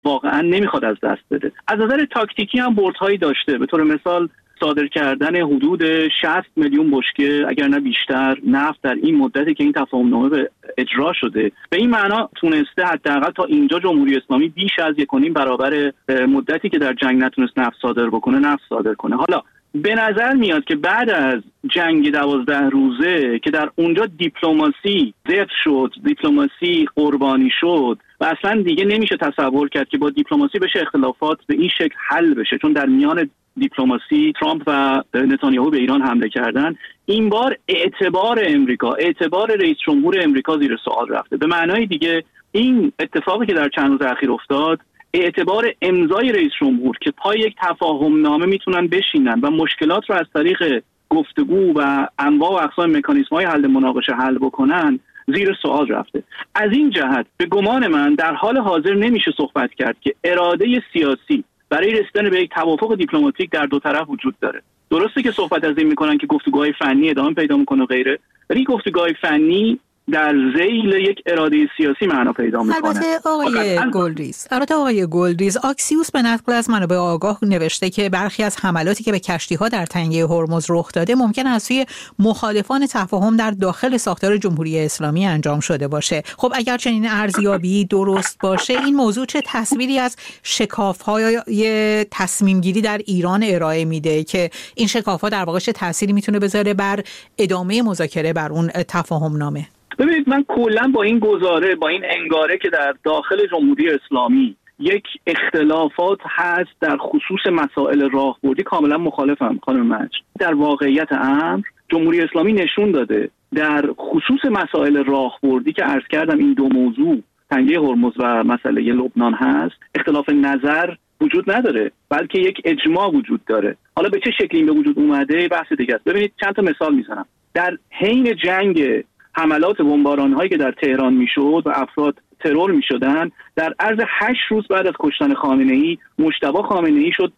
واقعا نمیخواد از دست بده. از نظر تاکتیکی هم بردهایی داشته، به طور مثال صادر کردن حدود 60 میلیون بشکه اگر نه بیشتر نفت در این مدتی که این تفاهم‌نامه به اجرا شده. به این معنا تونسته حداقل تا اینجا جمهوری اسلامی بیش از 1.5 برابر مدتی که در جنگ نتونست نفت صادر بکنه نفت صادر کنه. حالا به نظر میاد که بعد از جنگ 12 روزه که در اونجا دیپلماسی ضعف شد، دیپلماسی قربانی شد و اصلا دیگه نمیشه تصور کرد که با دیپلماسی بشه اختلافات به این شکل حل بشه، چون در میان دیپلماسی ترامپ و نتانیاهو به ایران حمله کردن. این بار اعتبار امریکا، اعتبار رئیس جمهور امریکا زیر سوال رفته. به معنای دیگه این اتفاقی که در چند روز اخیر افتاد، اعتبار امضای رئیس جمهور که پای یک تفاهم نامه میتونن بشینن و مشکلات رو از طریق گفتگو و انواع و اقسام مکانیزم‌های حل مناقشه حل بکنن، زیر سوال رفته. از این جهت به گمان من در حال حاضر نمیشه صحبت کرد که اراده سیاسی برای رسیدن به یک توافق دیپلماتیک در دو طرف وجود داره. درسته که صحبت از این میکنن که گفتگوهای فنی ادامه پیدا میکنه و غیره، ولی گفتگوهای فنی در ذیل یک اراده سیاسی معنا پیدا میکنه. البته آقای گلدریز، آکسیوس به نقل از منابع آگاه نوشته که برخی از حملاتی که به کشتی‌ها در تنگه هرمز رخ داده ممکن است از سوی مخالفان تفاهم در داخل ساختار جمهوری اسلامی انجام شده باشه. خب اگر چنین ارزیابی درست باشه، این موضوع چه تصویری از شکاف‌های تصمیم گیری در ایران ارائه میده که این شکاف‌ها در واقع چه تأثیری میتونه بذاره بر ادامه مذاکره بر اون تفاهم نامه؟ ببینید، من کلا با این گزاره، با این انگاره که در داخل جمهوری اسلامی یک اختلافات هست در خصوص مسائل راهبردی کاملا مخالفم خانم مجد. در واقعیت امر جمهوری اسلامی نشون داده در خصوص مسائل راهبردی که عرض کردم این دو موضوع تنگه هرمز و مسئله لبنان هست، اختلاف نظر وجود نداره، بلکه یک اجماع وجود داره. حالا به چه شکلی به وجود اومده بحث دیگه است. ببینید چند تا مثال میزنم. در حین جنگ حملات بمباران هایی که در تهران میشد و افراد ترور میشدن، در عرض 8 روز بعد از کشتن خامنه‌ای، مجتبی خامنه‌ای شد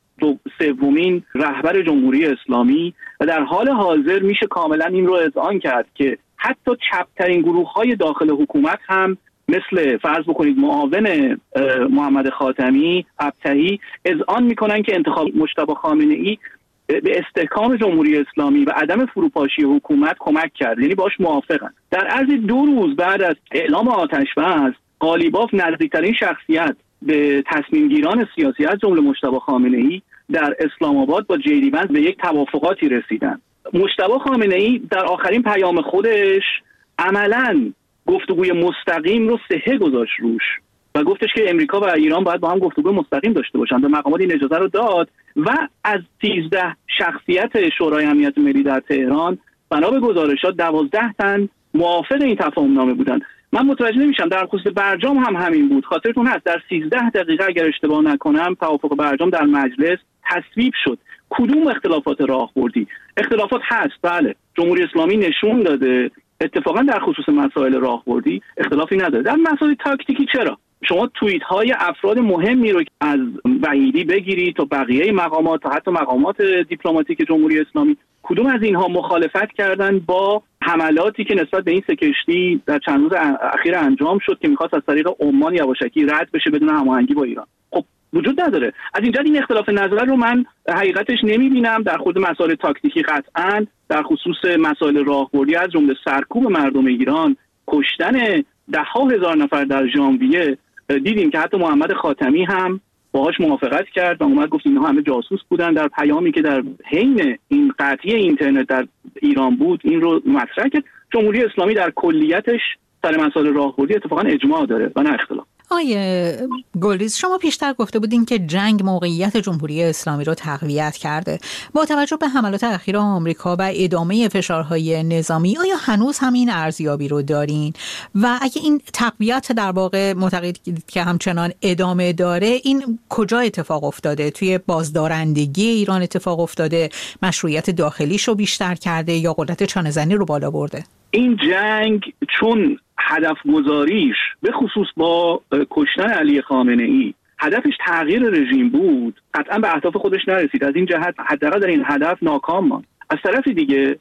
سومین رهبر جمهوری اسلامی و در حال حاضر میشه کاملا این رو اذعان کرد که حتی چپترین گروه‌های داخل حکومت هم مثل فرض بکنید معاون محمد خاتمی، ابطحی، اذعان میکنن که انتخاب مجتبی خامنه‌ای به استحکام جمهوری اسلامی و عدم فروپاشی حکومت کمک کرد، یعنی باش موافقن. در عرض 2 روز بعد از اعلام آتش‌بس، قالیباف نزدیکترین شخصیت به تصمیم گیران سیاسی از جمله مجتبی خامنه‌ای در اسلام آباد با جیدی بنز به یک توافقاتی رسیدن. مجتبی خامنه‌ای در آخرین پیام خودش عملاً گفتگوی مستقیم رو صحه گذاشت روش و گفتش که امریکا و ایران باید با هم گفتگوی مستقیم داشته باشن. به مقامات این اجازه رو داد و از 13 شخصیت شورای امنیت ملی در تهران بنا به گزارشات 12 تن موافق این تفاهم نامه بودن. من متوجه نمیشم، در خصوص برجام هم همین بود. خاطرتون هست در 13 دقیقه اگر اشتباه نکنم توافق برجام در مجلس تصویب شد. کدوم اختلافات راهبردی؟ اختلافات هست، بله. جمهوری اسلامی نشون داده اتفاقا در خصوص مسائل راهبردی اختلافی نداره. در مسائل تاکتیکی چرا؟ شما توییت های افراد مهمی رو از وحیدی بگیرید تا بقیه مقامات تا حتی مقامات دیپلماتیک جمهوری اسلامی، کدوم از اینها مخالفت کردن با حملاتی که نسبت به این سه کشتی در چند روز اخیر انجام شد که می‌خواست از طریق عمان یواشکی رد بشه بدون هماهنگی با ایران؟ خب وجود نداره. از اینجا این اختلاف نظر رو من حقیقتش نمی‌بینم. در خود مسائل تاکتیکی قطعاً، در خصوص مسائل راهبردی از جمله سرکوب مردم ایران، کشتن ده‌ها هزار نفر در ژانویه، دیدیم که حتی محمد خاتمی هم باهاش موافقت کرد و اومد گفت اینها همه جاسوس بودن. در پیامی که در حین این قطعی اینترنت در ایران بود این رو مطرح کرد. جمهوری اسلامی در کلیتش سر مسائل راهبردی اتفاقا اجماع داره و نه اختلاف. آیه گلدریز، شما پیشتر گفته بودین که جنگ موقعیت جمهوری اسلامی رو تقویت کرده. با توجه به حملات اخیر آمریکا و ادامه فشارهای نظامی، آیا هنوز هم این ارزیابی رو دارین؟ و اگه این تقویت در واقع معتقدید که همچنان ادامه داره، این کجا اتفاق افتاده؟ توی بازدارندگی ایران اتفاق افتاده؟ مشروعیت داخلیش رو بیشتر کرده یا قدرت چانه‌زنی رو بالا برده؟ این جنگ چون هدف گذاریش به خصوص با کشتن علی خامنه‌ای هدفش تغییر رژیم بود، قطعا به اهداف خودش نرسید. از این جهت حداقل در این هدف ناکام ماند. از طرف دیگه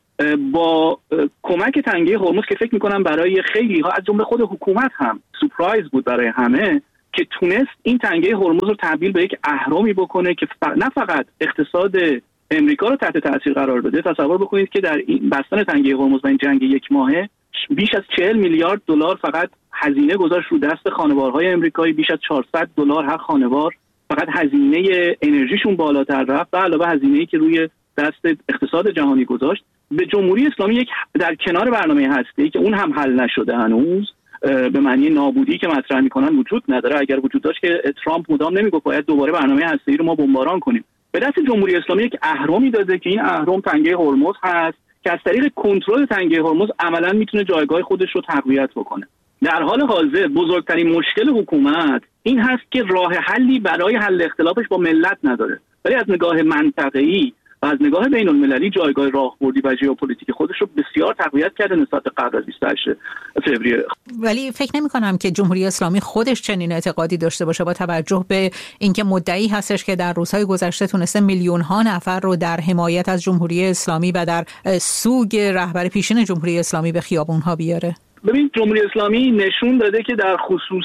با کمک تنگه هرمز که فکر میکنم برای خیلی ها از جمله خود حکومت هم سورپرایز بود برای همه، که تونست این تنگه هرمز رو تبدیل به یک اهرامی بکنه که نه فقط اقتصاد امریکا رو تحت تاثیر قرار بده. تصور بکنید که در این بستن تنگه هرمز و این جنگ یک ماهه بیش از 40 میلیارد دلار فقط هزینه گذاشت رو دست خانوارهای امریکایی. بیش از 400 دلار هر خانوار فقط هزینه انرژیشون بالاتر رفت و علاوه هزینه‌ای که روی دست اقتصاد جهانی گذاشت. به جمهوری اسلامی یک در کنار برنامه هسته‌ای که اون هم حل نشده هنوز، به معنی نابودی که مطرح میکنن وجود نداره. اگر وجود داشت که ترامپ مدام نمیگفت باید دوباره برنامه هسته‌ای رو ما بمباران کنیم. به دست جمهوری اسلامی یک اهرامی داده که این اهرم تنگه هرمز هست که از طریق کنترل تنگه هرمز عملاً میتونه جایگاه خودش رو تقویت بکنه. در حال حاضر بزرگترین مشکل حکومت این هست که راه حلی برای حل اختلافش با ملت نداره، ولی از نگاه منطقه‌ای و از نگاه بین المللی جایگاه راهبردی و ژئوپلیتیک خودش رو بسیار تقویت کرده نسبت به قبل از 28 فوریه. ولی فکر نمی کنم که جمهوری اسلامی خودش چنین اعتقادی داشته باشه، با توجه به اینکه مدعی هستش که در روزهای گذشته تونسته میلیون ها نفر رو در حمایت از جمهوری اسلامی و در سوگ رهبر پیشین جمهوری اسلامی به خیابون ها بیاره. ببین، جمهوری اسلامی نشون داده که در خصوص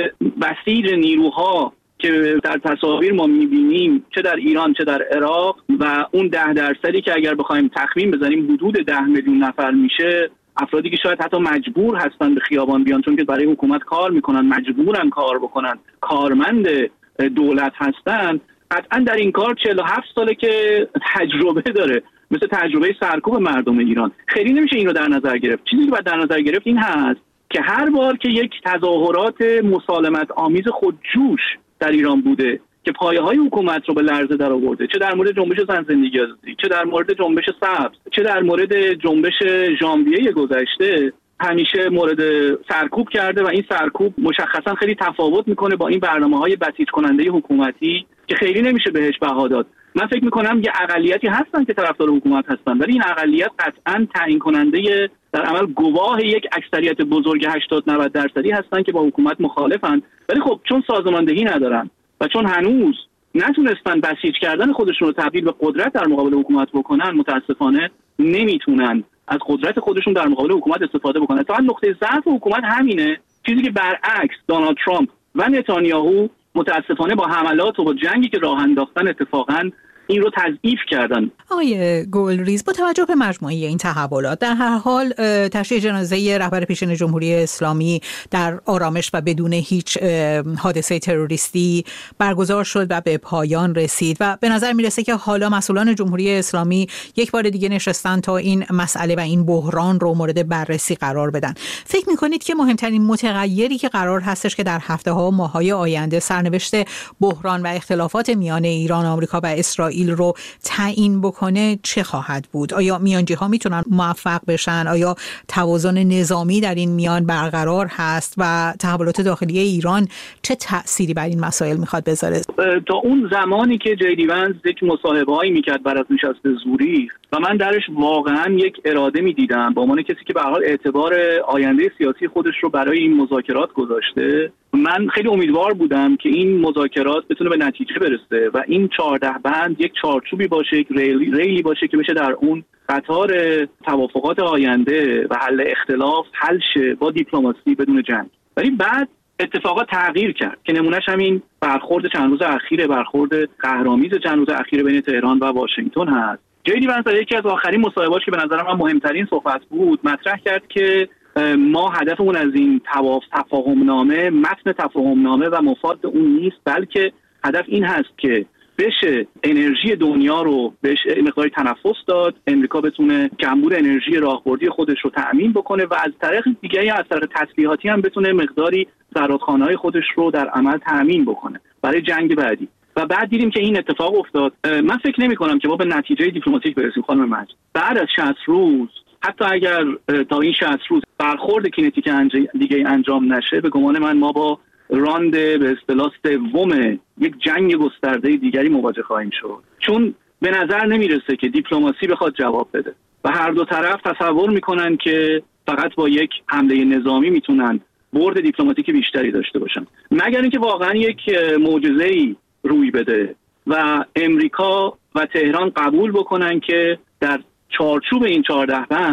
بسیج نیروها که در تصاویر ما می‌بینیم، چه در ایران چه در عراق، و اون 10% که اگر بخوایم تخمین بزنیم حدود 10 میلیون نفر میشه، افرادی که شاید حتی مجبور هستن به خیابان بیان چون که برای حکومت کار میکنن، مجبورن کار بکنن، کارمند دولت هستن، قطعا در این کار 47 ساله که تجربه داره، مثل تجربه سرکوب مردم ایران. خیلی نمیشه این رو در نظر گرفت. چیزی که باید در نظر گرفت این هست که هر بار که یک تظاهرات مسالمت آمیز خودجوش در ایران بوده که پایه‌های حکومت رو به لرزه در آورده، چه در مورد جنبش زن زندگی آزادی، چه در مورد جنبش سبز، چه در مورد جنبش ژانویه گذشته، همیشه مورد سرکوب کرده و این سرکوب مشخصا خیلی تفاوت میکنه با این برنامه‌های بسیج کننده حکومتی که خیلی نمیشه بهش بها داد. من فکر میکنم یه اقلیتی هستن که طرفدار حکومت هستن، ولی این اقلیت قطعاً تعیین کننده در عمل گواه یک اکثریت بزرگ 80-90% هستن که با حکومت مخالفن، ولی خب چون سازماندهی ندارن و چون هنوز نتونستن بسیج کردن خودشون رو تبدیل به قدرت در مقابل حکومت بکنن، متاسفانه نمیتونن از قدرت خودشون در مقابل حکومت استفاده بکنن. تا نقطه ضعف حکومت همینه، چیزی که برعکس دونالد ترامپ و نتانیاهو متاسفانه با حملات و با جنگی که راه انداختن اتفاقاً این رو تضعیف کردن. آقای گلریز، با توجه به مجموعه این تحولات، در هر حال تشییع جنازه رهبر پیشین جمهوری اسلامی در آرامش و بدون هیچ حادثه تروریستی برگزار شد و به پایان رسید و به نظر میرسه که حالا مسئولان جمهوری اسلامی یک بار دیگه نشستن تا این مسئله و این بحران رو مورد بررسی قرار بدن. فکر میکنید که مهمترین متغیری که قرار هستش که در هفته‌ها و ماه‌های آینده سرنوشت بحران و اختلافات میان ایران، آمریکا و اسرائیل رو تعیین بکنه چه خواهد بود؟ آیا میانجی‌ها میتونن موفق بشن؟ آیا توازن نظامی در این میان برقرار هست و تحولات داخلی ایران چه تأثیری بر این مسائل میخواد بذاره؟ تا اون زمانی که جیدی ونز یک مصاحبه‌ای میکرد بعد از نشست زوریخ و من درش واقعا یک اراده میدیدم به عنوان کسی که به هر حال اعتبار آینده سیاسی خودش رو برای این مذاکرات گذاشته، من خیلی امیدوار بودم که این مذاکرات بتونه به نتیجه برسه و این 14 بند یک چارچوبی باشه، یک ریلی باشه که بشه در اون قطار توافقات آینده و حل اختلاف حل شه با دیپلماسی بدون جنگ. ولی بعد اتفاقات تغییر کرد که نمونهش همین برخورد چند روز اخیر، برخورد قهرآمیز چند روز اخیر بین تهران و واشنگتن هست. جیدی ونز در یکی از آخرین مصاحبه‌اش که به نظر من مهمترین صحبت بود مطرح کرد که ما هدفمون از این تفاهمنامه، متن تفاهمنامه و مفاد اون نیست، بلکه هدف این هست که بشه انرژی دنیا رو بهش مقداری تنفس داد، امریکا بتونه کمبود انرژی راهبردی خودش رو تأمین بکنه و از طریق دیگه از طریق تسلیحاتی هم بتونه مقداری زرادخانه‌های خودش رو در عمل تأمین بکنه برای جنگ بعدی. و بعد دیدیم که این اتفاق افتاد. من فکر نمی‌کنم که ما به نتیجه دیپلماتیک برسیم خانم مجد. بعد از 60 روز، حتی اگر تا این 60 روز برخورد کینتیک دیگه انجام نشه، به گمان من ما با راند به اصطلاح سوم یک جنگ گسترده دیگری مواجه خواهیم شد، چون به نظر نمیرسه که دیپلماسی بخواد جواب بده و هر دو طرف تصور میکنن که فقط با یک حمله نظامی میتونن برد دیپلماتیک بیشتری داشته باشن، مگر اینکه واقعا یک معجزه‌ای روی بده و امریکا و تهران قبول بکنن که در چارچوب این 14 بند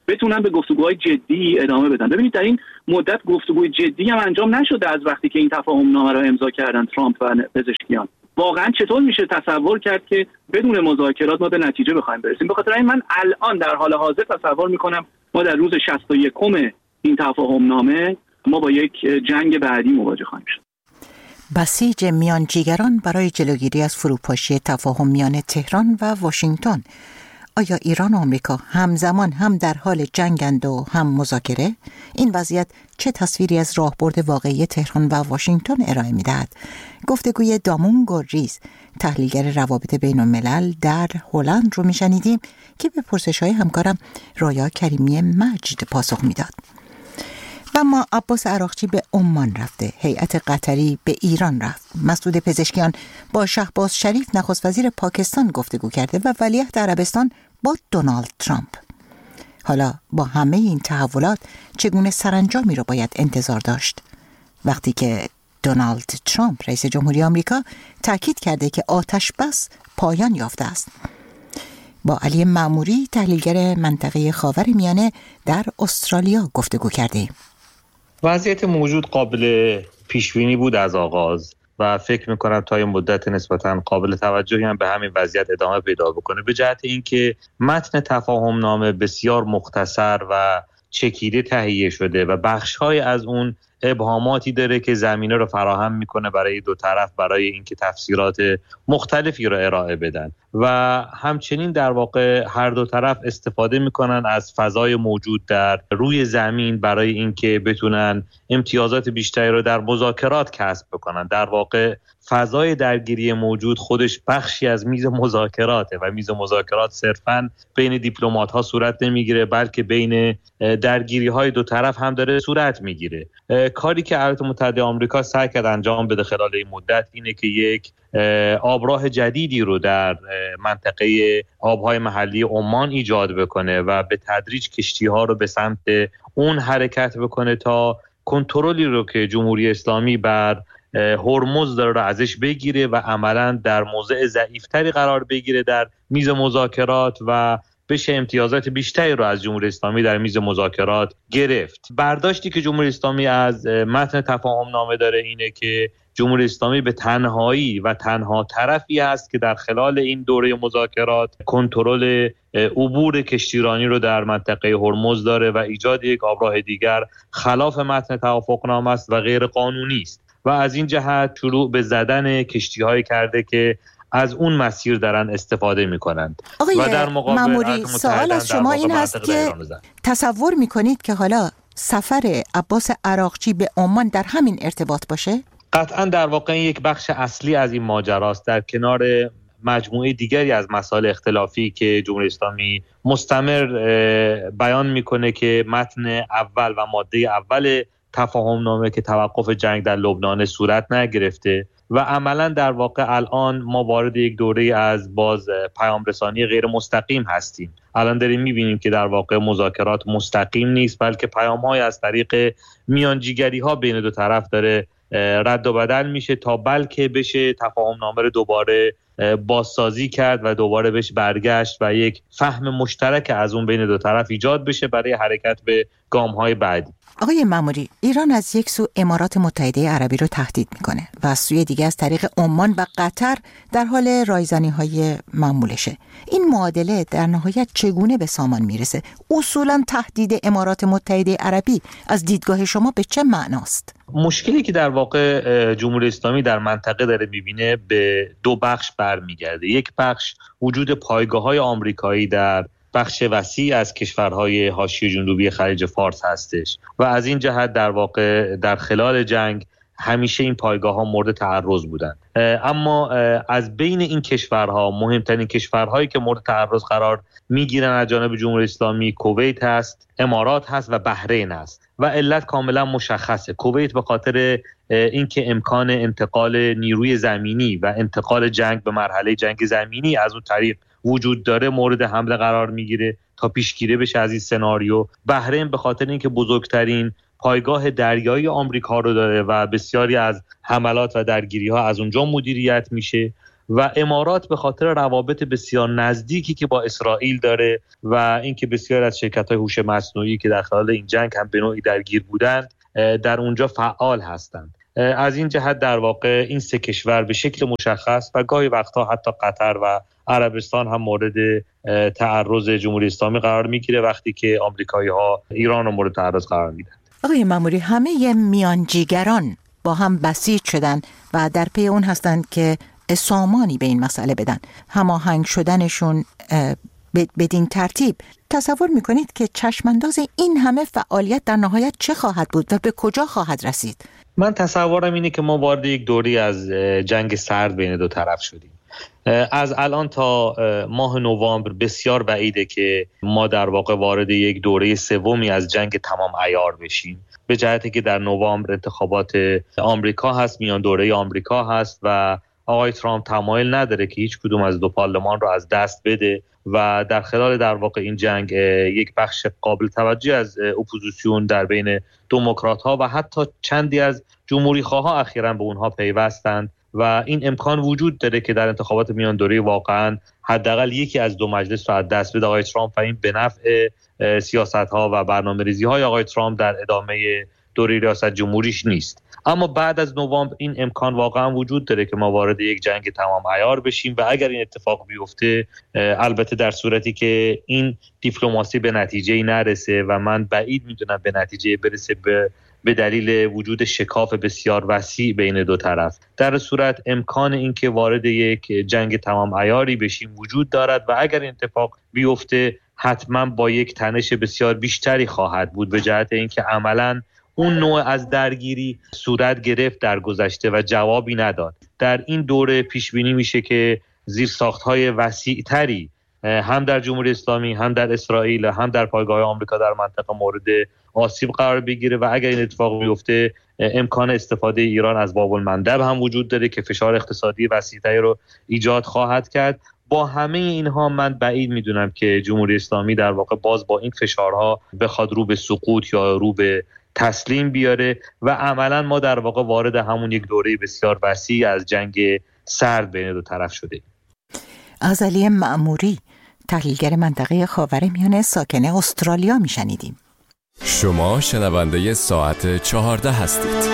بتونن به گفتگوهای جدی ادامه بدن. ببینید در این مدت گفتگوی جدی هم انجام نشده از وقتی که این تفاهم نامه را امضا کردن ترامپ و پزشکیان. واقعا چطور میشه تصور کرد که بدون مذاکرات ما به نتیجه بخوایم برسیم؟ به خاطر این من الان در حال حاضر تصور میکنم ما در روز 61 این تفاهم نامه ما با یک جنگ بعدی مواجه خواهیم شد. بسیج میانجیگران برای جلوگیری از فروپاشی تفاهم میان تهران و واشنگتن. آیا ایران و آمریکا همزمان هم در حال جنگند و هم مذاکره؟ این وضعیت چه تصویری از راهبرد واقعی تهران و واشنگتن ارائه می‌دهد؟ گفتگوی دامون گلریز، تحلیلگر روابط بین الملل در هلند رو میشنیدیم که به پرسش‌های همکارم رایا کریمی مجد پاسخ میداد. و ما عباس عراقچی به عمان رفته، هیئت قطری به ایران رفت، مسعود پزشکیان با شهباز شریف نخست وزیر پاکستان گفتگو کرده و ولیعهد عربستان با دونالد ترامپ. حالا با همه این تحولات چگونه سرانجامی رو باید انتظار داشت؟ وقتی که دونالد ترامپ رئیس جمهوری آمریکا تاکید کرده که آتش بس پایان یافته است. با علی معموری تحلیلگر منطقه خاورمیانه در استرالیا گفتگو کردیم. وضعیت موجود قابل پیشبینی بود از آغاز و فکر میکنم تا این مدت نسبتاً قابل توجهی هم به همین وضعیت ادامه پیدا بکنه، به جهت اینکه متن تفاهم نامه بسیار مختصر و چکیده تهیه شده و بخش‌های از اون ابهاماتی داره که زمینه رو فراهم میکنه برای دو طرف برای اینکه تفسیرات مختلفی رو ارائه بدن و همچنین در واقع هر دو طرف استفاده میکنن از فضای موجود در روی زمین برای اینکه بتونن امتیازات بیشتری رو در مذاکرات کسب بکنن. در واقع فضای درگیری موجود خودش بخشی از میز مذاکراته و میز مذاکرات صرفاً بین دیپلمات‌ها صورت نمیگیره، بلکه بین درگیری‌های دو طرف هم داره صورت میگیره. کاری که ایالات متحده آمریکا سعی کرد انجام بده خلال این مدت اینه که یک آبراه جدیدی رو در منطقه آبهای محلی عمان ایجاد بکنه و به تدریج کشتی‌ها رو به سمت اون حرکت بکنه تا کنترلی رو که جمهوری اسلامی بر هرمز داره رو ازش بگیره و عملاً در موضع ضعیف‌تری قرار بگیره در میز مذاکرات و بشه امتیازات بیشتری رو از جمهوری اسلامی در میز مذاکرات گرفت. برداشتی که جمهوری اسلامی از متن تفاهم نامه داره اینه که جمهوری اسلامی به تنهایی و تنها طرفی است که در خلال این دوره مذاکرات کنترل عبور کشتیرانی رو در منطقه هرمز داره و ایجاد یک آبراه دیگر خلاف متن توافقنامه است و غیر قانونی است و از این جهت شروع به زدن کشتی‌هایی کرده که از اون مسیر دارن استفاده میکنند. و در مقابل سوال از شما این هست که تصور میکنید که حالا سفر عباس عراقچی به عمان در همین ارتباط باشه؟ قطعا در واقع این یک بخش اصلی از این ماجراست، در کنار مجموعه دیگری از مسائل اختلافی که جمهوری اسلامی مستمر بیان میکنه که متن اول و ماده اول تفاهم نامه که توقف جنگ در لبنان صورت نگرفته و عملا در واقع الان ما وارد یک دوره از باز پیام رسانی غیر مستقیم هستیم. الان داریم میبینیم که در واقع مذاکرات مستقیم نیست، بلکه پیام‌های از طریق میانجیگری‌ها بین دو طرف داره رد و بدل میشه تا بلکه بشه تفاهم نامه رو دوباره بازسازی کرد و دوباره بهش برگشت و یک فهم مشترک از اون بین دو طرف ایجاد بشه برای حرکت به گام‌های بعدی. آقای معموری، ایران از یک سو امارات متحده عربی رو تهدید میکنه و از سوی دیگه از طریق عمان و قطر در حال رایزنی‌های معمولشه. این معادله در نهایت چگونه به سامان میرسه؟ اصولاً تهدید امارات متحده عربی از دیدگاه شما به چه معناست؟ مشکلی که در واقع جمهوری اسلامی در منطقه داره میبینه به دو بخش برمیگرده. یک بخش وجود پایگاه‌های آمریکایی در بخش وسیع از کشورهای حاشیه جنوبی خلیج فارس هستش و از این جهت در واقع در خلال جنگ همیشه این پایگاه‌ها مورد تعرض بودن. اما از بین این کشورها مهمترین کشورهایی که مورد تعرض قرار میگیرن از جانب جمهوری اسلامی کویت هست، امارات هست و بحرین هست و علت کاملا مشخصه. کویت به خاطر اینکه امکان انتقال نیروی زمینی و انتقال جنگ به مرحله جنگ زمینی از اون طریق وجود داره مورد حمله قرار میگیره تا پیشگیری بشه از این سناریو. بحرین به خاطر اینکه بزرگترین پایگاه دریایی آمریکا رو داره و بسیاری از حملات و درگیری‌ها از اونجا مدیریت میشه و امارات به خاطر روابط بسیار نزدیکی که با اسرائیل داره و اینکه بسیار از شرکت‌های هوش مصنوعی که در خلال این جنگ هم به نوعی درگیر بودند در اونجا فعال هستند. از این جهت در واقع این سه کشور به شکل مشخص و گاهی وقتا حتی قطر و عربستان هم مورد تعرض جمهوری اسلامی قرار میگیره وقتی که آمریکایی‌ها ایران رو مورد تعرض قرار میدن. آقای ماموری، همه میانجیگران با هم بسیج شدن و در پی اون هستند که سامانی به این مسئله بدن. هماهنگ شدنشون بدین ترتیب تصور میکنید که چشمانداز این همه فعالیت در نهایت چه خواهد بود و به کجا خواهد رسید؟ من تصورم اینه که ما وارد یک دوری از جنگ سرد بین دو طرف شدیم. از الان تا ماه نوامبر بسیار بعیده که ما در واقع وارد یک دوره سومی از جنگ تمام عیار بشیم، به جهتی که در نوامبر انتخابات آمریکا هست، میان دوره آمریکا هست و آقای ترامپ تمایل نداره که هیچ کدوم از دو پارلمان رو از دست بده و در خلال در واقع این جنگ یک بخش قابل توجه از اپوزیسیون در بین دموکرات‌ها و حتی چندی از جمهوری‌خواها اخیراً به اونها پیوستند و این امکان وجود داره که در انتخابات میان دوره واقعاً حداقل یکی از دو مجلس رو از دست بده آقای ترامپ و این به نفع سیاست‌ها و برنامه‌ریزی‌های آقای ترامپ در ادامه دوره ریاست جمهوریش نیست. اما بعد از نوامبر این امکان واقعا وجود داره که ما وارد یک جنگ تمام عیار بشیم و اگر این اتفاق بیفته، البته در صورتی که این دیپلماسی به نتیجه‌ای نرسه و من بعید میدونم به نتیجه برسه به دلیل وجود شکاف بسیار وسیع بین دو طرف، در صورت امکان این که وارد یک جنگ تمام عیاری بشیم وجود دارد و اگر این اتفاق بیفته حتما با یک تنش بسیار بیشتری خواهد بود، به جهت اینکه عملاً اون نوع از درگیری صورت گرفت در گذشته و جوابی نداد. در این دوره پیش بینی میشه که زیرساخت‌های وسیع‌تری هم در جمهوری اسلامی، هم در اسرائیل، هم در پایگاه آمریکا در منطقه مورد آسیب قرار بگیره و اگر این اتفاق بیفته امکان استفاده ایران از باب المندب هم وجود داره که فشار اقتصادی وسیع‌تری رو ایجاد خواهد کرد. با همه اینها من بعید میدونم که جمهوری اسلامی در واقع باز با این فشارها بخواد رو به سقوط یا رو به تسلیم بیاره و عملا ما در واقع وارد همون یک دوره بسیار وسیع از جنگ سرد بین دو طرف شده. غزالی مأموری، تحلیلگر منطقه خاورمیانه ساکن استرالیا میشنیدیم. شما شنونده ساعت 14 هستید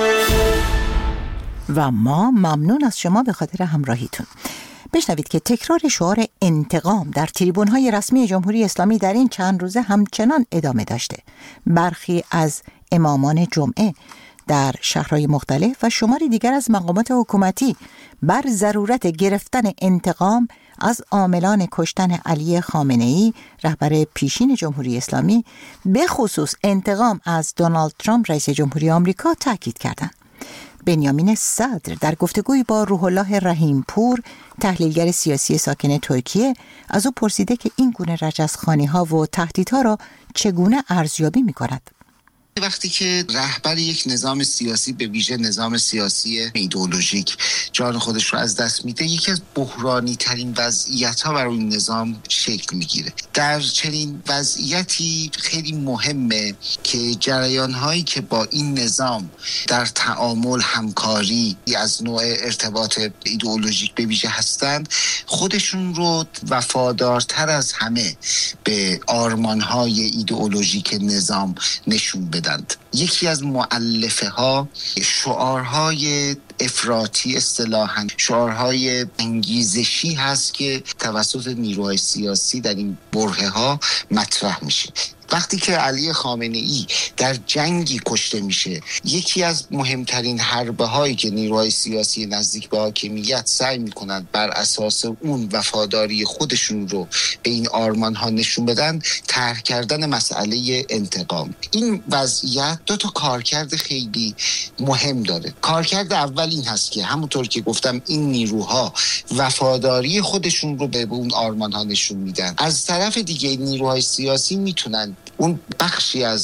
و ما ممنون از شما به خاطر همراهیتون. بشنوید که تکرار شعار انتقام در تریبون‌های رسمی جمهوری اسلامی در این چند روزه همچنان ادامه داشته. برخی از امامان جمعه در شهرهای مختلف و شماری دیگر از مقامات حکومتی بر ضرورت گرفتن انتقام از عاملان کشتن علی خامنه‌ای رهبر پیشین جمهوری اسلامی، به خصوص انتقام از دونالد ترامپ رئیس جمهوری آمریکا تاکید کردند. بنیامین صدر در گفتگوی با روح الله رحیمپور، تحلیلگر سیاسی ساکن ترکیه، از او پرسیده که این گونه رجزخوانی‌ها و تهدیدها را چگونه ارزیابی می‌کند. وقتی که رهبر یک نظام سیاسی، به ویژه نظام سیاسی ایدئولوژیک، جان خودش رو از دست میده، یکی از بحرانی ترین وضعیت‌ها برای این نظام شکل میگیره. در چنین وضعیتی خیلی مهمه که جریان‌هایی که با این نظام در تعامل، همکاری از نوع ارتباط ایدئولوژیک به ویژه هستند، خودشون رو وفادارتر از همه به آرمان‌های ایدئولوژیک نظام نشون بدن. یکی از مؤلفه ها شعارهای افراطی، اصطلاحاً شعارهای انگیزشی هست که توسط نیروهای سیاسی در این برهه ها مطرح میشه. وقتی که علی خامنه‌ای در جنگی کشته میشه، یکی از مهمترین حربه هایی که نیروهای سیاسی نزدیک به حاکمیت سعی میکنند بر اساس اون وفاداری خودشون رو به این آرمان ها نشون بدن، طرح کردن مسئله انتقام. این وضعیت دو تا کارکرد خیلی مهم داره. کارکرد اول این هست که همونطور که گفتم این نیروها وفاداری خودشون رو به اون آرمان ها نشون میدن. از طرف دیگه نیروهای سیاسی میتونن اون بخشی از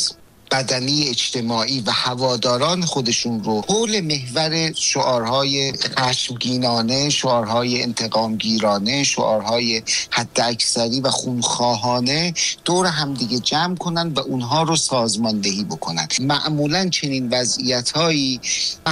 بدنی اجتماعی و هواداران خودشون رو حول محور شعارهای خشمگینانه، شعارهای انتقامگیرانه، شعارهای حداکثری و خونخواهانه دور همدیگه جمع کنن و اونها رو سازماندهی بکنن. معمولاً چنین وضعیت‌هایی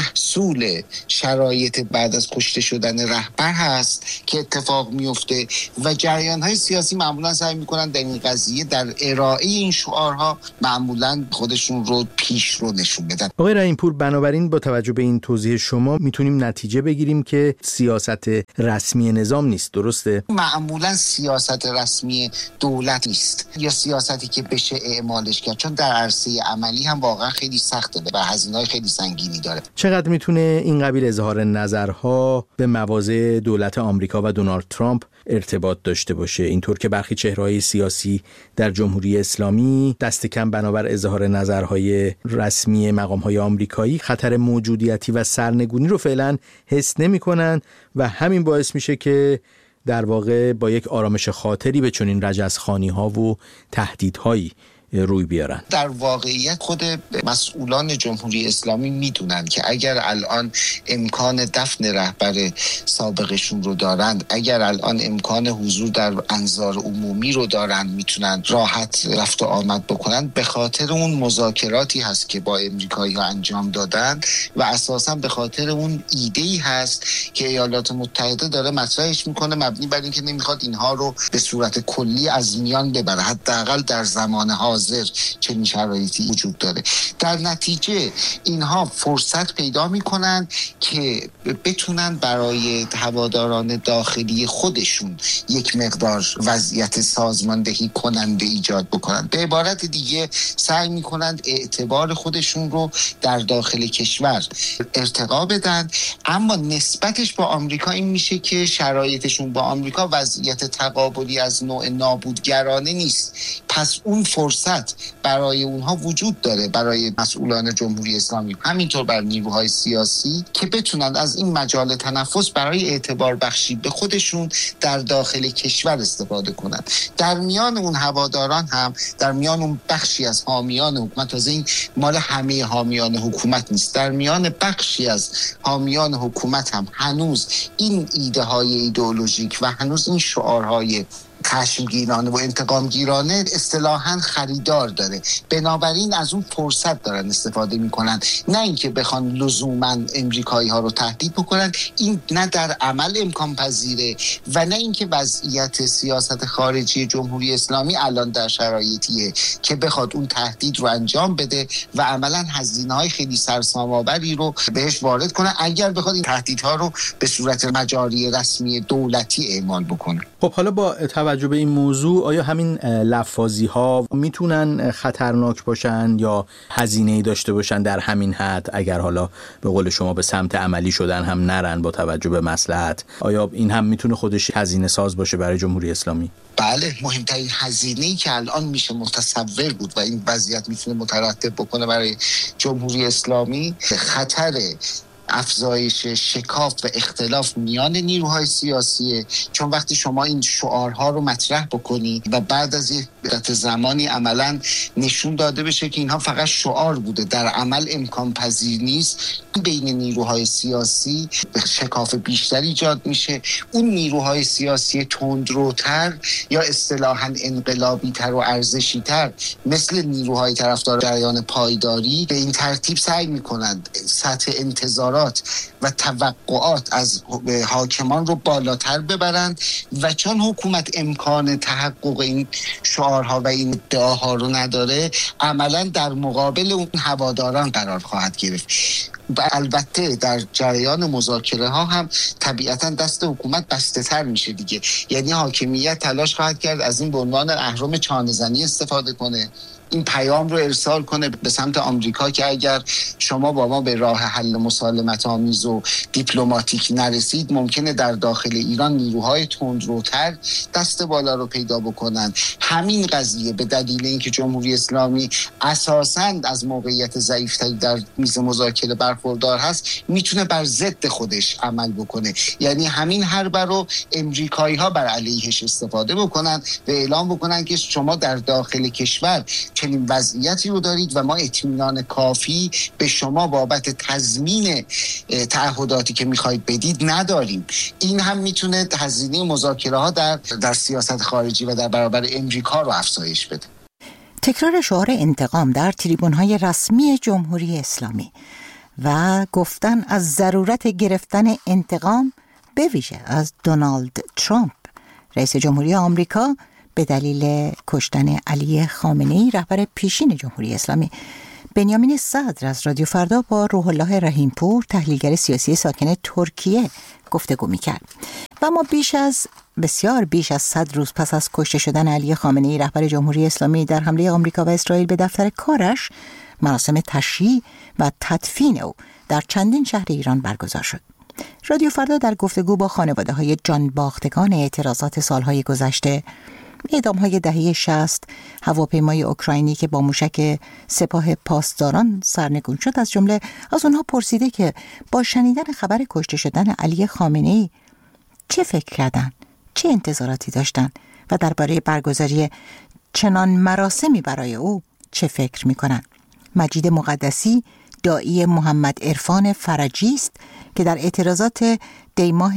محصول شرایط بعد از کشته شدن رهبر هست که اتفاق میفته و جریان‌های سیاسی معمولاً سعی می‌کنن در این قضیه در ارائه این شعارها معمولاً خودشون رو پیش رو نشون بدن. آقای رحیم‌پور، بنابراین با توجه به این توضیح شما میتونیم نتیجه بگیریم که سیاست رسمی نظام نیست، درسته؟ معمولاً سیاست رسمی دولت نیست یا سیاستی که بشه اعمالش کرد، چون در عرصه عملی هم واقعا خیلی سخته و هزینه‌های خیلی سنگینی داره. چقدر میتونه این قبیل اظهار نظرها به مواضع دولت آمریکا و دونالد ترامپ ارتباط داشته باشه، اینطور که برخی چهره‌های سیاسی در جمهوری اسلامی دست کم بنابر اظهار نظرهای رسمی مقام‌های آمریکایی خطر موجودیتی و سرنگونی رو فعلا حس نمی‌کنن و همین باعث میشه که در واقع با یک آرامش خاطری به چنین رجزخوانی‌ها و تهدیدهایی روی بیارن. در واقعیت خود مسئولان جمهوری اسلامی میدونن که اگر الان امکان دفن رهبر سابقشون رو دارند، اگر الان امکان حضور در انظار عمومی رو دارند، میتونن راحت رفت و آمد بکنن به خاطر اون مذاکراتی هست که با امریکایی‌ها انجام دادن و اساساً به خاطر اون ایده‌ای هست که ایالات متحده داره مطرحش میکنه، مبنی بر اینکه نمیخواد اینها رو به صورت کلی از میان ببره، حداقل در زمان حاضر چنین شرایطی وجود داره. در نتیجه اینها فرصت پیدا میکنن که بتونن برای هواداران داخلی خودشون یک مقدار وضعیت سازماندهی کننده ایجاد بکنن. به عبارت دیگه سعی میکنن اعتبار خودشون رو در داخل کشور ارتقا بدن، اما نسبتش با آمریکا این میشه که شرایطشون با آمریکا وضعیت تقابلی از نوع نابودگرانه نیست. پس اون فرصت برای اونها وجود داره، برای مسئولان جمهوری اسلامی، همینطور بر نیروهای سیاسی، که بتونن از این مجال تنفس برای اعتبار بخشی به خودشون در داخل کشور استفاده کنن. در میان اون هواداران هم، در میان اون بخشی از حامیان حکومت، تازه این مال همه حامیان حکومت نیست، در میان بخشی از حامیان حکومت هم هنوز این ایده های ایدئولوژیک و هنوز این شعارهای خشمگینانه و انتقامگیرانه اصطلاحاً خریدار داره. بنابراین از اون فرصت دارن استفاده میکنن، نه اینکه بخوان لزوماً امریکایی ها رو تهدید بکنن. این نه در عمل امکان پذیره و نه اینکه وضعیت سیاست خارجی جمهوری اسلامی الان در شرایطیه که بخواد اون تهدید رو انجام بده و عملاً هزینه‌های خیلی سرسام‌آوری رو بهش وارد کنه اگر بخواد این تهدیدها رو به صورت مجاری رسمی دولتی اعمال بکنه. خب حالا با توجه به این موضوع، آیا همین لفاظی ها میتونن خطرناک باشن یا هزینه‌ای داشته باشن در همین حد، اگر حالا به قول شما به سمت عملی شدن هم نرن با توجه به مصلحت؟ آیا این هم میتونه خودش هزینه ساز باشه برای جمهوری اسلامی؟ بله، مهمترین هزینه‌ای که الان میشه متصور بود و این وضعیت میتونه مترتب بکنه برای جمهوری اسلامی، خطر افزایش شکاف و اختلاف میان نیروهای سیاسیه. چون وقتی شما این شعارها رو مطرح بکنی و بعد از یک مدت زمانی عملاً نشون داده بشه که اینها فقط شعار بوده، در عمل امکان پذیر نیست، بین نیروهای سیاسی شکاف بیشتری ایجاد میشه. اون نیروهای سیاسی تندروتر یا اصطلاحاً انقلابی تر و ارزشی تر مثل نیروهای طرفدار جریان پایداری به این ترتیب سعی میکنند سطح انتظارات و توقعات از حاکمان رو بالاتر ببرند و چون حکومت امکان تحقق این شعارها و این ادعاها رو نداره، عملاً در مقابل اون هواداران قرار خواهد گرفت. البته در جریان مذاکره ها هم طبیعتا دست حکومت بسته تر میشه دیگه، یعنی حاکمیت تلاش خواهد کرد از این به عنوان اهرم چانه‌زنی استفاده کنه، این پیام رو ارسال کنه به سمت آمریکا که اگر شما با ما به راه حل مسالمت آمیز و دیپلماتیک نرسید، ممکنه در داخل ایران نیروهای تندروتر دست بالا رو پیدا بکنن. همین قضیه به دلیل اینکه جمهوری اسلامی اساساً از موقعیت ضعیفتری در میز مذاکره برخوردار هست، میتونه بر ضد خودش عمل بکنه. یعنی همین حربه رو امریکایی ها بر علیهش استفاده بکنن و اعلام بکنن که شما در داخل کشور چنین وضعیتی رو دارید و ما اطمینان کافی به شما بابت تضمین تعهداتی که میخواید بدید نداریم. این هم میتونه هزینه مذاکره ها در سیاست خارجی و در برابر امریکا رو افزایش بده. تکرار شعار انتقام در تریبون‌های رسمی جمهوری اسلامی و گفتن از ضرورت گرفتن انتقام به ویژه از دونالد ترامپ رئیس جمهوری آمریکا به دلیل کشتن علی خامنه‌ای رهبر پیشین جمهوری اسلامی. بنیامین صدر از رادیو فردا با روح الله رحیمپور تحلیلگر سیاسی ساکن ترکیه گفتگو می‌کرد و ما بسیار بیش از 100 روز پس از کشته شدن علی خامنه‌ای رهبر جمهوری اسلامی در حمله آمریکا و اسرائیل به دفتر کارش، مراسم تشییع و تدفین او در چندین شهر ایران برگزار شد. رادیو فردا در گفتگو با خانواده‌های جان باختگان اعتراضات سالهای گذشته، اعدام‌های دهه 60، هواپیمای اوکراینی که با موشک سپاه پاسداران سرنگون شد، از جمله از اونها پرسیده که با شنیدن خبر کشته شدن علی خامنه‌ای چه فکر کردن، چه انتظاراتی داشتن و درباره برگزاری چنان مراسمی برای او چه فکر می‌کنن. مجید مقدسی داعی محمد عرفان فرجی است که در اعتراضات دیماه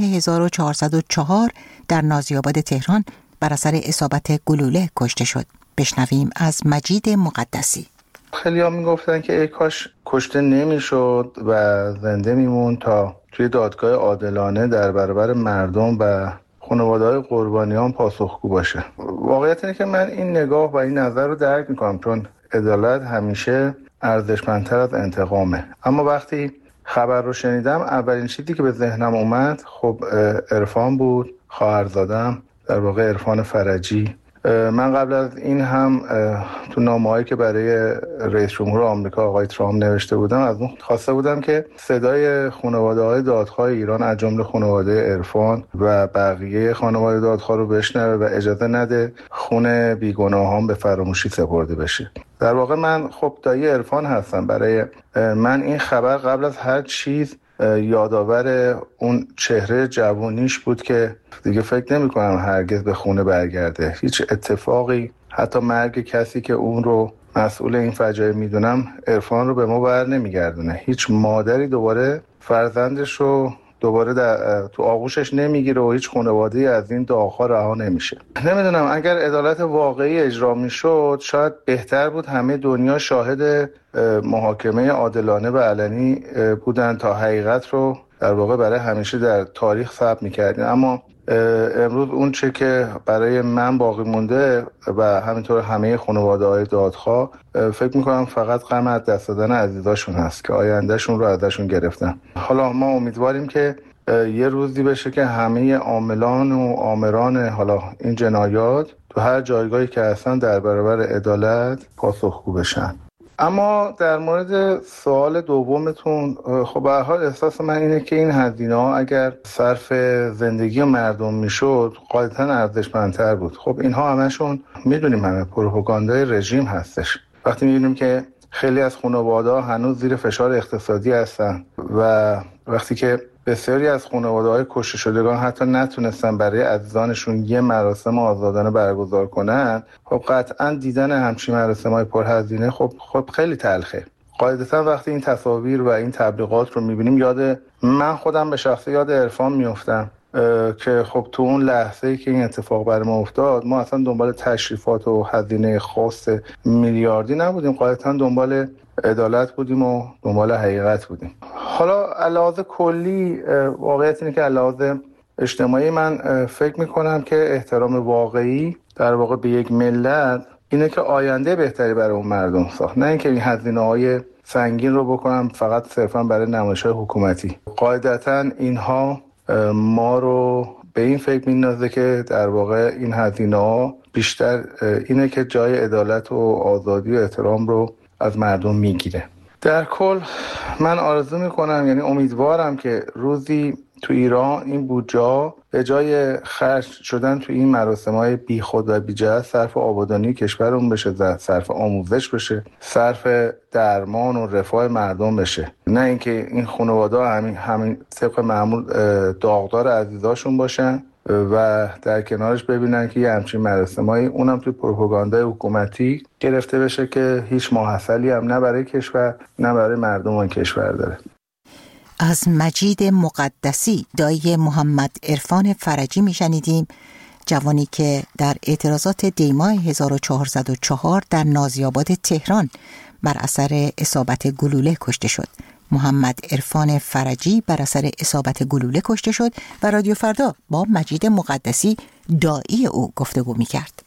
1404 در نازی‌آباد تهران بر اثر اصابت گلوله کشته شد. بشنویم از مجید مقدسی. خیلی ها میگفتن که ای کاش کشته نمیشد و زنده میمون تا توی دادگاه عادلانه در برابر مردم و خانواده‌های قربانیان پاسخگو باشه. واقعیت اینه که من این نگاه و این نظر رو درک میکنم، چون عدالت همیشه ارزشمندتر از انتقامه. اما وقتی خبر رو شنیدم، اولین چیزی که به ذهنم اومد خب عرفان بود، خواهرزادم، در واقع عرفان فرجی. من قبل از این هم تو نامه‌هایی که برای رئیس جمهور آمریکا آقای ترامپ نوشته بودم، از اون خواسته بودم که صدای خانواده‌های دادخواه ایران از جمله خانواده عرفان و بقیه خانواده دادخواه رو بشنوه و اجازه نده خون بیگناهان به فراموشی سپرده بشه. در واقع من خب دایی عرفان هستم. برای من این خبر قبل از هر چیز یادآور اون چهره جوانیش بود که دیگه فکر نمی کنم هرگز به خونه برگرده. هیچ اتفاقی، حتی مرگ کسی که اون رو مسئول این فجایع میدونم، عرفان رو به ما بر نمیگردونه. هیچ مادری دوباره فرزندش رو دوباره تو آغوشش نمیگیره و هیچ خانواده‌ای از این داغ‌ها رها نمیشه. نمیدونم، اگر عدالت واقعی اجرا میشد شاید بهتر بود همه دنیا شاهد محاکمه عادلانه و علنی بودن تا حقیقت رو در واقع برای همیشه در تاریخ ثبت می‌کردیم. اما امروز اون چه که برای من باقی مونده و همینطور همه خانواده‌های دادخواه، فکر میکنم فقط غم از دست دادن عزیزاشون هست که آیندهشون رو ازشون گرفتن. حالا ما امیدواریم که یه روزی بشه که همه عاملان و آمران حالا این جنایات تو هر جایگاهی که هستن در برابر عدالت پاسخگو بشن. اما در مورد سوال دومتون، خب به هر حال احساس من اینه که این هزینه‌ها اگر صرف زندگی مردم میشد غالباً ارزشمندتر بود. خب اینها همشون میدونیم همه پروپاگاندای رژیم هستش. وقتی میبینیم که خیلی از خانواده‌ها هنوز زیر فشار اقتصادی هستن و وقتی که بسیاری از خانواده‌های کشته شدگان حتی نتونستن برای عزیزانشون یه مراسم آزادانه برگزار کنن، خب قطعاً دیدن همچین مراسم‌های پرهزینه خب خیلی تلخه. قاعدتاً وقتی این تصاویر و این تبلیغات رو می‌بینیم، من خودم به شخصه یاد عرفان میافتم که خب تو اون لحظه‌ای که این اتفاق برای ما افتاد، ما اصلا دنبال تشریفات و هزینه خاص میلیاردی نبودیم، قاعدتاً دنبال عدالت بودیم و دنبال حقیقت بودیم. حالا علاوه کلی واقعیت اینه که علاوه اجتماعی من فکر میکنم که احترام واقعی در واقع به یک ملت اینه که آینده بهتری برای اون مردم ساخت، نه اینکه این هزینه‌های سنگین رو بکنم فقط صرفا برای نمایش‌های حکومتی. قاعدتاً اینها ما رو به این فکر میندازه که در واقع این هزینه‌ها بیشتر اینه که جای عدالت و آزادی و احترام رو از مردم میگیره. در کل من آرزو میکنم، یعنی امیدوارم که روزی تو ایران این بودجه به جای خرج شدن تو این مراسم‌های بیخود و بی‌جهت صرف آبادانی کشورمون بشه، صرف آموزش بشه، صرف درمان و رفاه مردم بشه، نه اینکه این خانواده‌ها همین طبق معمول داغدار عزیزاشون باشن و در کنارش ببینن که یه همچین مراسمایی اونم توی پروپاگاندای حکومتی گرفته بشه که هیچ ماحصلی هم نه برای کشور نه برای مردم اون کشور داره. از مجید مقدسی دایی محمد عرفان فرجی میشنیدیم، جوانی که در اعتراضات دیماه 1404 در نازی‌آباد تهران بر اثر اصابت گلوله کشته شد. محمد عرفان فرجی بر اثر اصابت گلوله کشته شد و رادیو فردا با مجید مقدسی دایی او گفتگو می‌کرد.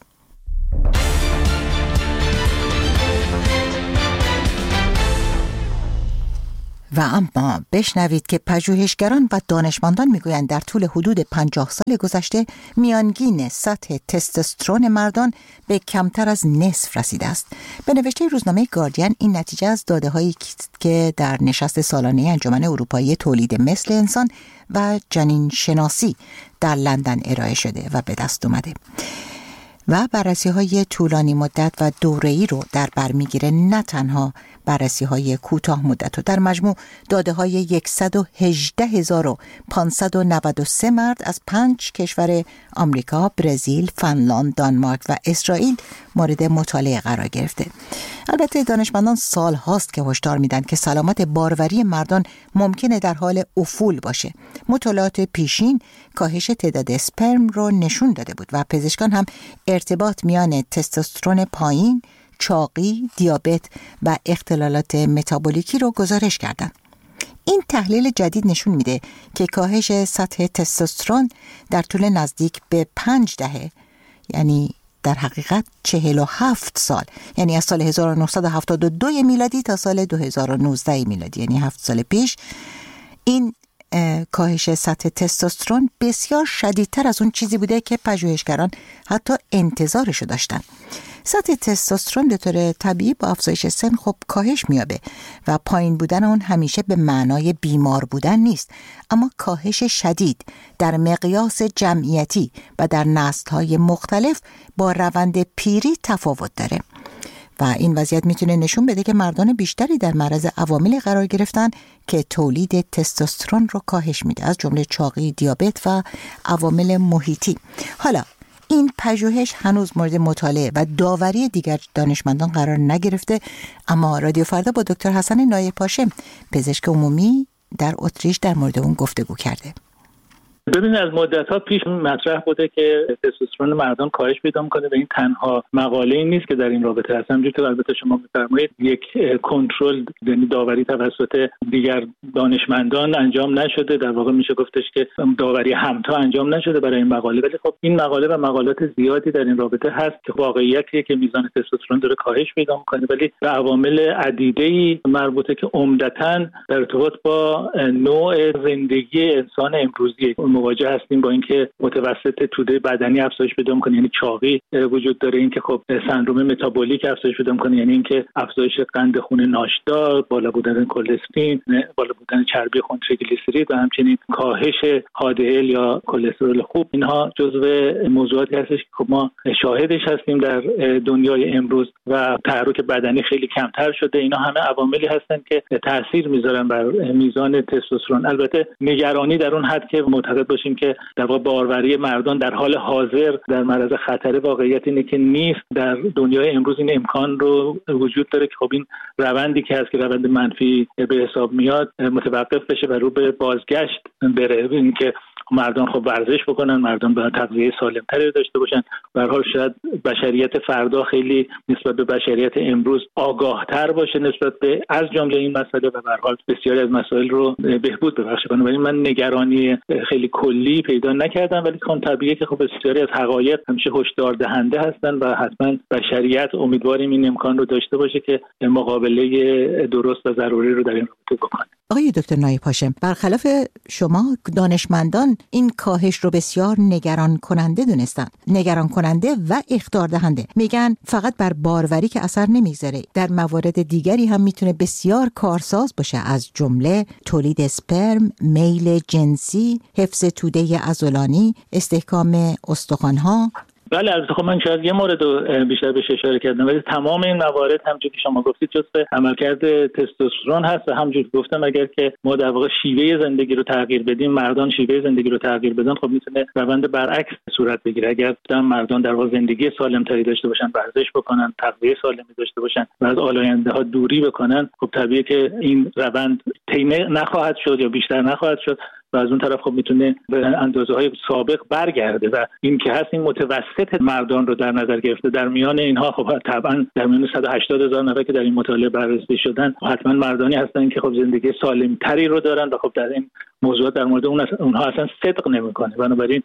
و اما بشنوید که پژوهشگران و دانشمندان میگویند در طول حدود 50 سال گذشته میانگین سطح تستوسترون مردان به کمتر از نصف رسیده است. به نوشته روزنامه گاردین این نتیجه از داده‌هایی که در نشست سالانه انجمن اروپایی تولید مثل انسان و جنین شناسی در لندن ارائه شده و به دست اومده و بررسی‌های طولانی مدت و دوره‌ای رو در بر می‌گیره، نه تنها بررسی‌های کوتاه مدت و در مجموع داده‌های 118,593 مرد از 5 کشور آمریکا، برزیل، فنلاند، دانمارک و اسرائیل مورد مطالعه قرار گرفته. البته دانشمندان سال هاست که هشدار میدن که سلامت باروری مردان ممکنه در حال افول باشه. مطالعات پیشین کاهش تعداد اسپرم رو نشون داده بود و پزشکان هم ارتباط میان تستوسترون پایین، چاقی، دیابت و اختلالات متابولیکی رو گزارش کردن. این تحلیل جدید نشون میده که کاهش سطح تستوسترون در طول نزدیک به 5 دهه، یعنی در حقیقت 47 سال، یعنی از سال 1972 میلادی تا سال 2019 میلادی، یعنی 7 سال پیش، این کاهش سطح تستوسترون بسیار شدیدتر از اون چیزی بوده که پژوهشگران حتی انتظارشو داشتن. سطح تستوسترون به طور طبیعی با افزایش سن خب کاهش میابه و پایین بودن اون همیشه به معنای بیمار بودن نیست، اما کاهش شدید در مقیاس جمعیتی و در نسل‌های مختلف با روند پیری تفاوت داره و این وضعیت میتونه نشون بده که مردان بیشتری در معرض عواملی قرار گرفتن که تولید تستوسترون رو کاهش میده، از جمله چاقی، دیابت و عوامل محیطی. حالا این پژوهش هنوز مورد مطالعه و داوری دیگر دانشمندان قرار نگرفته، اما رادیو فردا با دکتر حسن نایپاشم، پزشک عمومی در اتریش، در مورد اون گفتگو کرده. ببینید از مدت‌ها پیش مطرح بوده که تستوسترون مردان کاهش پیدا می‌کنه و این تنها مقاله‌ای نیست که در این رابطه هست. همونجوری که البته شما می‌فرمایید یک کنترل، یعنی داوری توسط دیگر دانشمندان انجام نشده، در واقع میشه گفتش که داوری همتا انجام نشده برای این مقاله، ولی خب این مقاله و مقالات زیادی در این رابطه هست که واقعیتیه که میزان تستوسترون داره کاهش پیدا می‌کنه، ولی به عوامل عدیده‌ای مربوطه که عمدتاً در ارتباط با نوع زندگی انسان امروزی مواجه هستیم، با اینکه متوسط توده بدنی افزایش پیدا می‌کنه، یعنی چاقی وجود داره، اینکه خب سندروم متابولیک افزایش پیدا می‌کنه، یعنی اینکه افزایش قند خون ناشتا، بالا بودن کلسترول، بالا بودن چربی خون تریگلیسیرید و همچنین کاهش HDL یا کلسترول خوب، اینها جزو موضوعاتی هستش که خب ما شاهدش هستیم در دنیای امروز و تحرک بدنی خیلی کمتر شده. اینا همه عواملی هستن که تاثیر میذارن بر میزان تستوسترون. البته نگرانی در اون حد که معتقد باشیم که در واقع باروری مردان در حال حاضر در معرض خطر، واقعیت اینه که نیست. در دنیای امروز این امکان رو وجود داره که خب این روندی که هست که روند منفی به حساب میاد متوقف بشه و رو به بازگشت بره، این که مردان خب ورزش بکنن، مردان به تغذیه سالم‌تری داشته باشن. به هر حال شاید بشریت فردا خیلی نسبت به بشریت امروز آگاه‌تر باشه نسبت به از جمله این مسئله و به هر حال بسیاری از مسائل رو بهبود ببخشه کنه. ولی من نگرانی خیلی کلی پیدا نکردم، ولی خب طبیعیه که خب بسیاری از حقایق همیشه هشدار دهنده هستن و حتما بشریت امیدواریم این امکان رو داشته باشه که مقابله درست و ضروری رو در این رابطه بکنه. آقای دکتر نایپاشم، برخلاف شما دانشمندان این کاهش رو بسیار نگران کننده دونستن، نگران کننده و اخطار دهنده. میگن فقط بر باروری که اثر نمیگذاره، در موارد دیگری هم میتونه بسیار کارساز باشه، از جمله تولید اسپرم، میل جنسی، حفظ توده عضلانی، استحکام استخوان‌ها بله البته خب من شاید یه مورد رو بیشتر بهش اشاره کردم، ولی تمام این موارد همونجوری که شما گفتید جزء عملکرد تستوسترون هست و همونجوری گفتم اگر که ما در واقع شیوه زندگی رو تغییر بدیم، مردان شیوه زندگی رو تغییر بدن، خب میتونه روند برعکس صورت بگیره. اگر مردان در واقع زندگی سالمتری داشته باشن، ورزش بکنن، تغذیه سالمی داشته باشن و از آلاینده‌ها دوری بکنن، خب طبیعیه که این روند طی نخواهد شد یا بیشتر نخواهد شد و از اون طرف خب میتونه به اندازه‌های سابق برگرده و این که هست این متوسط مردان رو در نظر گرفته. در میان اینها خب طبعا در میان 180,000 نفر که در این مطالعه بررسی شدن حتما مردانی هستن که خب زندگی سالمتری رو دارن و خب در این موضوعات در مورد اونها اصلا صدق نمیکنه. بنابراین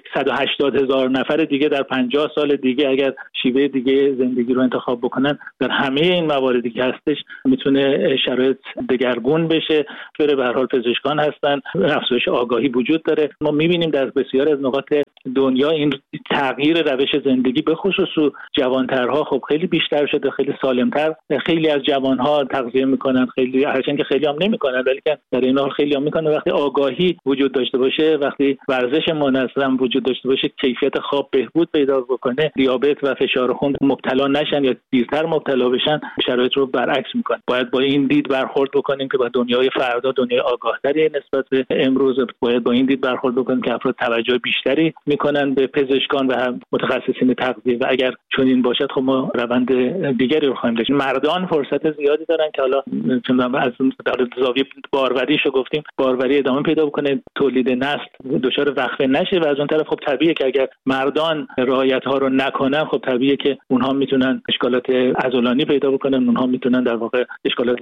180,000 نفر دیگه در 50 سال دیگه اگر شیوه دیگه زندگی رو انتخاب بکنن، در همه این مواردی که هستش میتونه شرایط دگرگون بشه. به هر حال پزشکان هستن، افزایش آگاهی وجود داره. ما میبینیم در بسیار از نقاط دنیا این تغییر روش زندگی به خصوص جوانترها خب خیلی بیشتر شده، خیلی سالمتر. خیلی از جوانها تغذیه میکنن، خیلی هرچند که خیلی هم نمیکنن، ولی در این حال خیلی هم میکنن. وقتی آگاهی وجود داشته باشه، وقتی ورزش منظم وجود داشته باشه، کیفیت خواب بهبود پیدا بکنه، دیابت و فشار خون مبتلا نشن یا دیرتر مبتلا بشن، شرایط رو برعکس میکنه. باید با این دید برخورد بکنیم که با دنیای فردا دنیای آگاه‌تری نسبت به امروز، باید با این دید برخورد بکنیم که افراد توجه بیشتری میکنن به پزشکان و هم متخصصین تغذیه و اگر چنین باشد خب ما روند دیگری رو خواهیم داشت. مردان فرصت زیادی دارن که حالا چون از زاویه باروریشو گفتیم، باروری ادامه پیدا بکنه، تولید نسل دچار وقفه نشه و از اون طرف خب طبیعیه که اگر مردان رعایت ها رو نکنن، خب طبیعیه که اونها میتونن اشکالات عضلانی پیدا بکنن، اونها میتونن در واقع اشکالات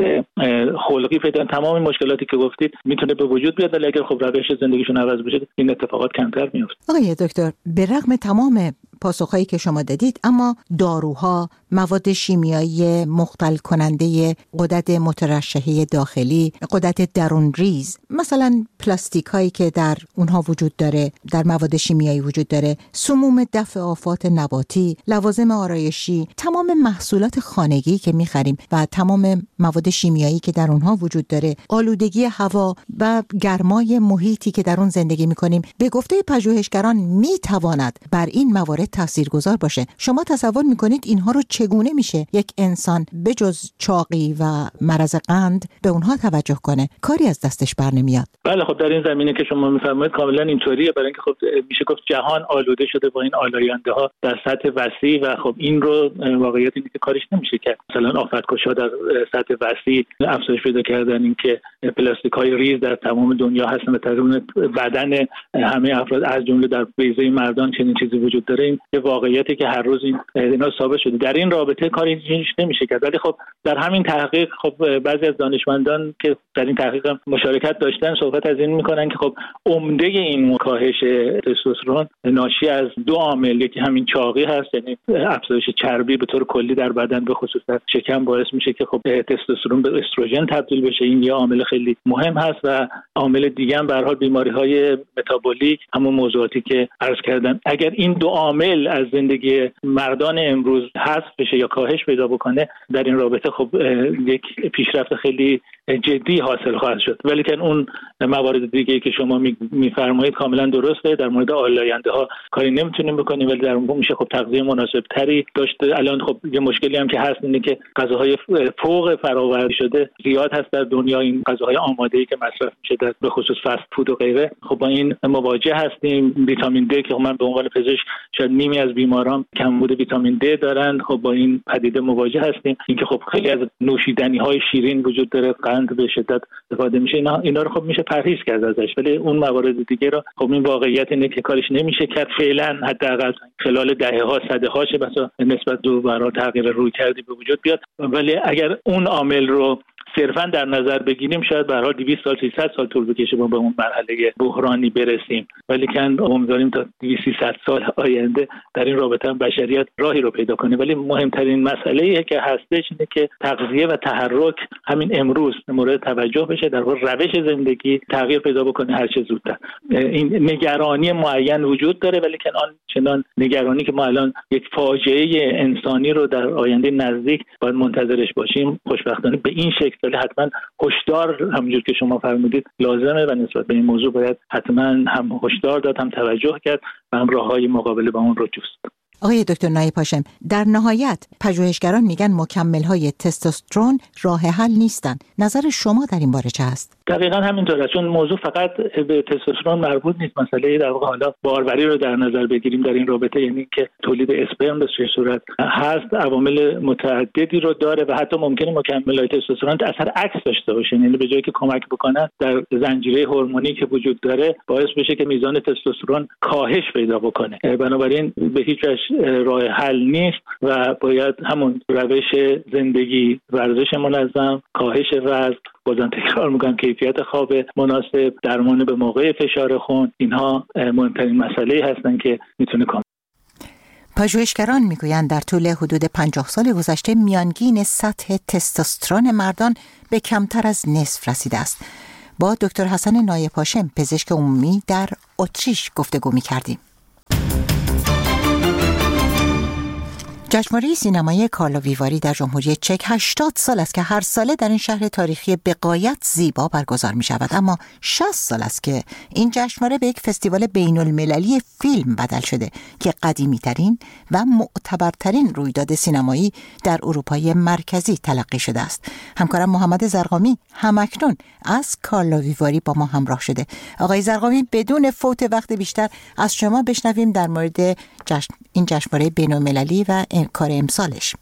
خلقی پیدا کنن. تمام این مشکلاتی که گفتید میتونه به وجود بیاد، ولی اگر خب روش زندگیشون عوض بشه این اتفاقات کمتر میفته. آقای دکتر، به رغم تمام پاسخهایی که شما دادید، اما داروها، مواد شیمیایی مختل کننده غدد مترشحه داخلی، غدد درون ریز، مثلا پلاستیک هایی که در اونها وجود داره، در مواد شیمیایی وجود داره، سموم دفع آفات نباتی، لوازم آرایشی، تمام محصولات خانگی که میخریم و تمام مواد شیمیایی که در اونها وجود داره، آلودگی هوا و گرمای محیطی که در اون زندگی میکنیم، به گفته پژوهشگران میتواند بر این موارد تاثیرگذار باشه. شما تصور میکنید اینها رو چگونه میشه یک انسان بجز چاقی و مرض قند به اونها توجه کنه؟ کاری از دستش بر نمیاد. بله خب در این زمینه که شما میفرمایید کاملا اینطوریه، برای اینکه خب میشه گفت جهان آلوده شده با این آلاینده ها در سطح وسیع و خب این رو واقعیت اینه که کارش نمیشه کرد. مثلا آفتکش‌ها در سطح وسیع افزایش پیدا کردن، اینکه پلاستیک های ریز در تمام دنیا هستن و درون بدن همه افراد از جمله در بیضه مردان چنین چیزی وجود داره. این یه واقعیتی که هر روز اینا ثابت شده. در این رابطه کاری نمیشه کرد. ولی خب در همین تحقیق خب بعضی از دانشمندان که در این تحقیق مشارکت داشتن صحبت از این میکنن که خب عمده این کاهش تستوسترون ناشی از دو عامل، یکی همین چاقی هست، یعنی افزایش چربی به طور کلی در بدن به خصوص در شکم باعث میشه که خب تستوسترون به استروژن تبدیل بشه. این یه عامل خیلی مهم هست و عامل دیگه هم به هر حال بیماری‌های متابولیک، همون موضوعاتی که عرض کردم. اگر این دو عامل از زندگی مردان امروز حذف بشه یا کاهش پیدا بکنه، در این رابطه خب یک پیشرفت خیلی جدی حاصل خواهد شد. ولی که اون موارد دیگه که شما میفرمایید کاملا درسته. در مورد آلاینده ها کاری نمیتونیم بکنیم، ولی در اون میشه خب تغذیه مناسب تری داشت. الان خب یه مشکلی هم که هست اینه که غذاهای فوق فراوری شده زیاد هست در دنیا، این غذاهای آماده‌ای که مصرف میشه در به خصوص فست فود و غیره. خب با این مواجه هستیم. ویتامین د که من به عنوان پزشک شاید نیمی از بیماران کمبود ویتامین د دارن، خب با این پدیده مواجه هستیم. اینکه خب خیلی از نوشیدنی‌های شیرین وجود داره، قند به شدت استفاده میشه، اینا رو خب میشه پرهیز کرد ازش. ولی اون موارد دیگه رو خب این واقعیت اینه که کارش نمیشه کرد فعلا، حداقل خلال دهه‌ها صده‌ها شه بسا نسبت به برای تغییر روی کردی به وجود بیاد. ولی اگر اون عامل رو صرفا در نظر بگیریم شاید به هر حال 200 سال 300 سال طول بکشه ما به اون مرحله بحرانی برسیم، ولی کن امیدواریم تا 200 سال آینده در این رابطه هم بشریت راهی رو پیدا کنه. ولی مهمترین مسئله‌ای که هستش اینه که تغذیه و تحرک همین امروز مورد توجه بشه، در واقع روش زندگی تغییر پیدا بکنه هر چه زودتر. این نگرانی معین وجود داره، ولی کن آن چنان نگرانی که ما الان یک فاجعه انسانی رو در آینده نزدیک باید منتظرش باشیم خوشبختانه به این شکل. ولی حتما هشدار همونجور که شما فرمودید لازمه و نسبت به این موضوع باید حتما هم هشدار داد، هم توجه کرد و هم راههای مقابله با اون رو جست. آقای دکتر نایب هاشم، در نهایت پژوهشگران میگن مکمل‌های تستوسترون راه حل نیستن. نظر شما در این باره چه است؟ دقیقاً همینطوره، چون موضوع فقط به تستوسترون مربوط نیست. مسئله در واقع حالا باروری رو در نظر بگیریم در این رابطه، یعنی که تولید اسپرم به چه صورت هست، عوامل متعددی رو داره و حتی ممکنه مکمل‌های تستوسترون اثر عکس داشته باشه، یعنی به جایی که کمک بکنن در زنجیره هورمونی که وجود داره باعث بشه که میزان تستوسترون کاهش پیدا بکنه. بنابراین به هیچ وجه راه حل نیست و باید همون روش زندگی، ورزش منظم، کاهش وزن، بازم تکرار میکنم کیفیت خواب مناسب، درمان به موقع فشار خون، اینها مهمترین مسئله هستن که میتونه کمک. پژوهشگران میگویند در طول حدود 50 سال گذشته میانگین سطح تستوسترون مردان به کمتر از نصف رسیده است. با دکتر حسن نایب هاشم، پزشک عمومی در اتریش گفتگو می‌کردیم. جشنواره سینمایی کارلو ویواری در جمهوری چک 80 سال است که هر ساله در این شهر تاریخی بغایت زیبا برگزار می شود، اما 60 سال است که این جشنواره به یک فستیوال بین المللی فیلم بدل شده که قدیمی ترین و معتبرترین رویداد سینمایی در اروپای مرکزی تلقی شده است. همکارم محمد زرقامی همکنون از کارلو ویواری با ما همراه شده. آقای زرقامی، بدون فوت وقت بیشتر از شما بشنویم در مورد این جشنواره بین المللی و کار امسالش.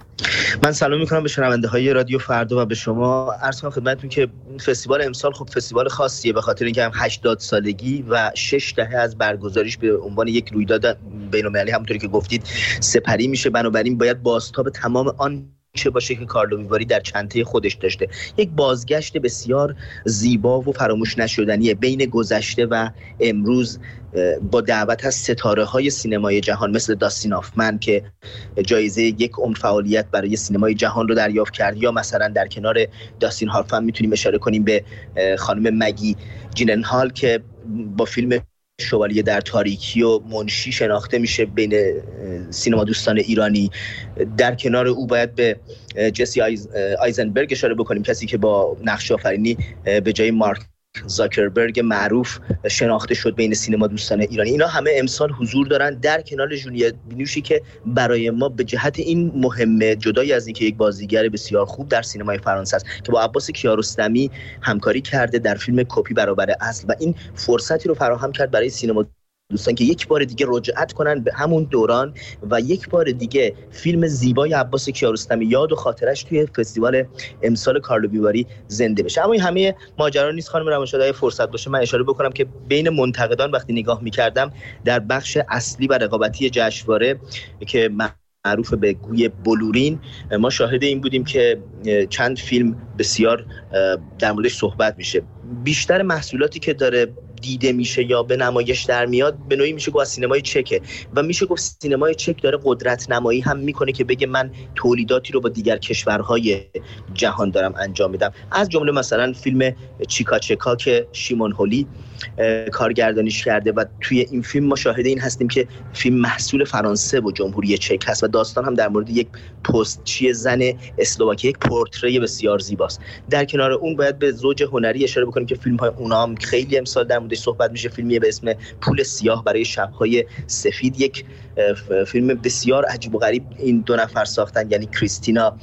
من سلام میکنم به شنونده های رادیو فردا و به شما. عرض کنم خدمتتون که فستیوال امسال خب فستیوال خاصیه به خاطر اینکه هم 80 سالگی و 6 دهه از برگزاریش به عنوان یک رویداد بین‌المللی همونطوری که گفتید سپری میشه. بنابراین باید بازتاب تمام آن چه باشه که کارلو ویواری در چنته خودش داشته. یک بازگشت بسیار زیبا و فراموش نشدنیه بین گذشته و امروز، با دعوت از ستاره‌های سینمای جهان مثل داستین هافمن که جایزه یک عمر فعالیت برای سینمای جهان رو دریافت کرد، یا مثلا در کنار داستین هافمن میتونیم اشاره کنیم به خانم مگی جیلنهال که با فیلم شوالیه در تاریکی و منشی شناخته میشه بین سینما دوستان ایرانی. در کنار او باید به جسی آیزنبرگ اشاره بکنیم، کسی که با نقش آفرینی به جای مارک زاکربرگ معروف شناخته شد بین سینما دوستان ایرانی. اینا همه امسال حضور دارن در کنار جولیت بینوشی که برای ما به جهت این مهمه، جدای از اینکه یک بازیگر بسیار خوب در سینمای فرانسه است که با عباس کیارستمی همکاری کرده در فیلم کپی برابر اصل و این فرصتی رو فراهم کرد برای سینما دوستان که یک بار دیگه رجعت کنن به همون دوران و یک بار دیگه فیلم زیبای عباس کیارستمی یاد و خاطرش توی فستیوال امسال کارلو ویواری زنده بشه. اما این همه ماجرا نیست خانم روانشناس. فرصت باشه من اشاره بکنم که بین منتقدان وقتی نگاه می‌کردم در بخش اصلی و رقابتی جشنواره که معروف به گوی بلورین، ما شاهد این بودیم که چند فیلم بسیار در موردش صحبت میشه. بیشتر محصولاتی که داره دیده میشه یا به نمایش در میاد به نوعی میشه گفت از سینمای چکه و میشه گفت سینمای چک داره قدرت نمایی هم میکنه که بگه من تولیداتی رو با دیگر کشورهای جهان دارم انجام میدم. از جمله مثلا فیلم چیکا چکا که شیمون هولی کارگردانیش کرده و توی این فیلم ما شاهد این هستیم که فیلم محصول فرانسه و جمهوری چک هست و داستان هم در مورد یک پستچی زن اسلواکی، یک پورتری بسیار زیباست. در کنار اون باید به زوج هنری اشاره بکنیم که فیلم های اونا هم خیلی امسال در موردش صحبت میشه. فیلمی به اسم پول سیاه برای شب‌های سفید، یک فیلم بسیار عجیب و غریب این دو نفر ساختن، یعنی کریستینا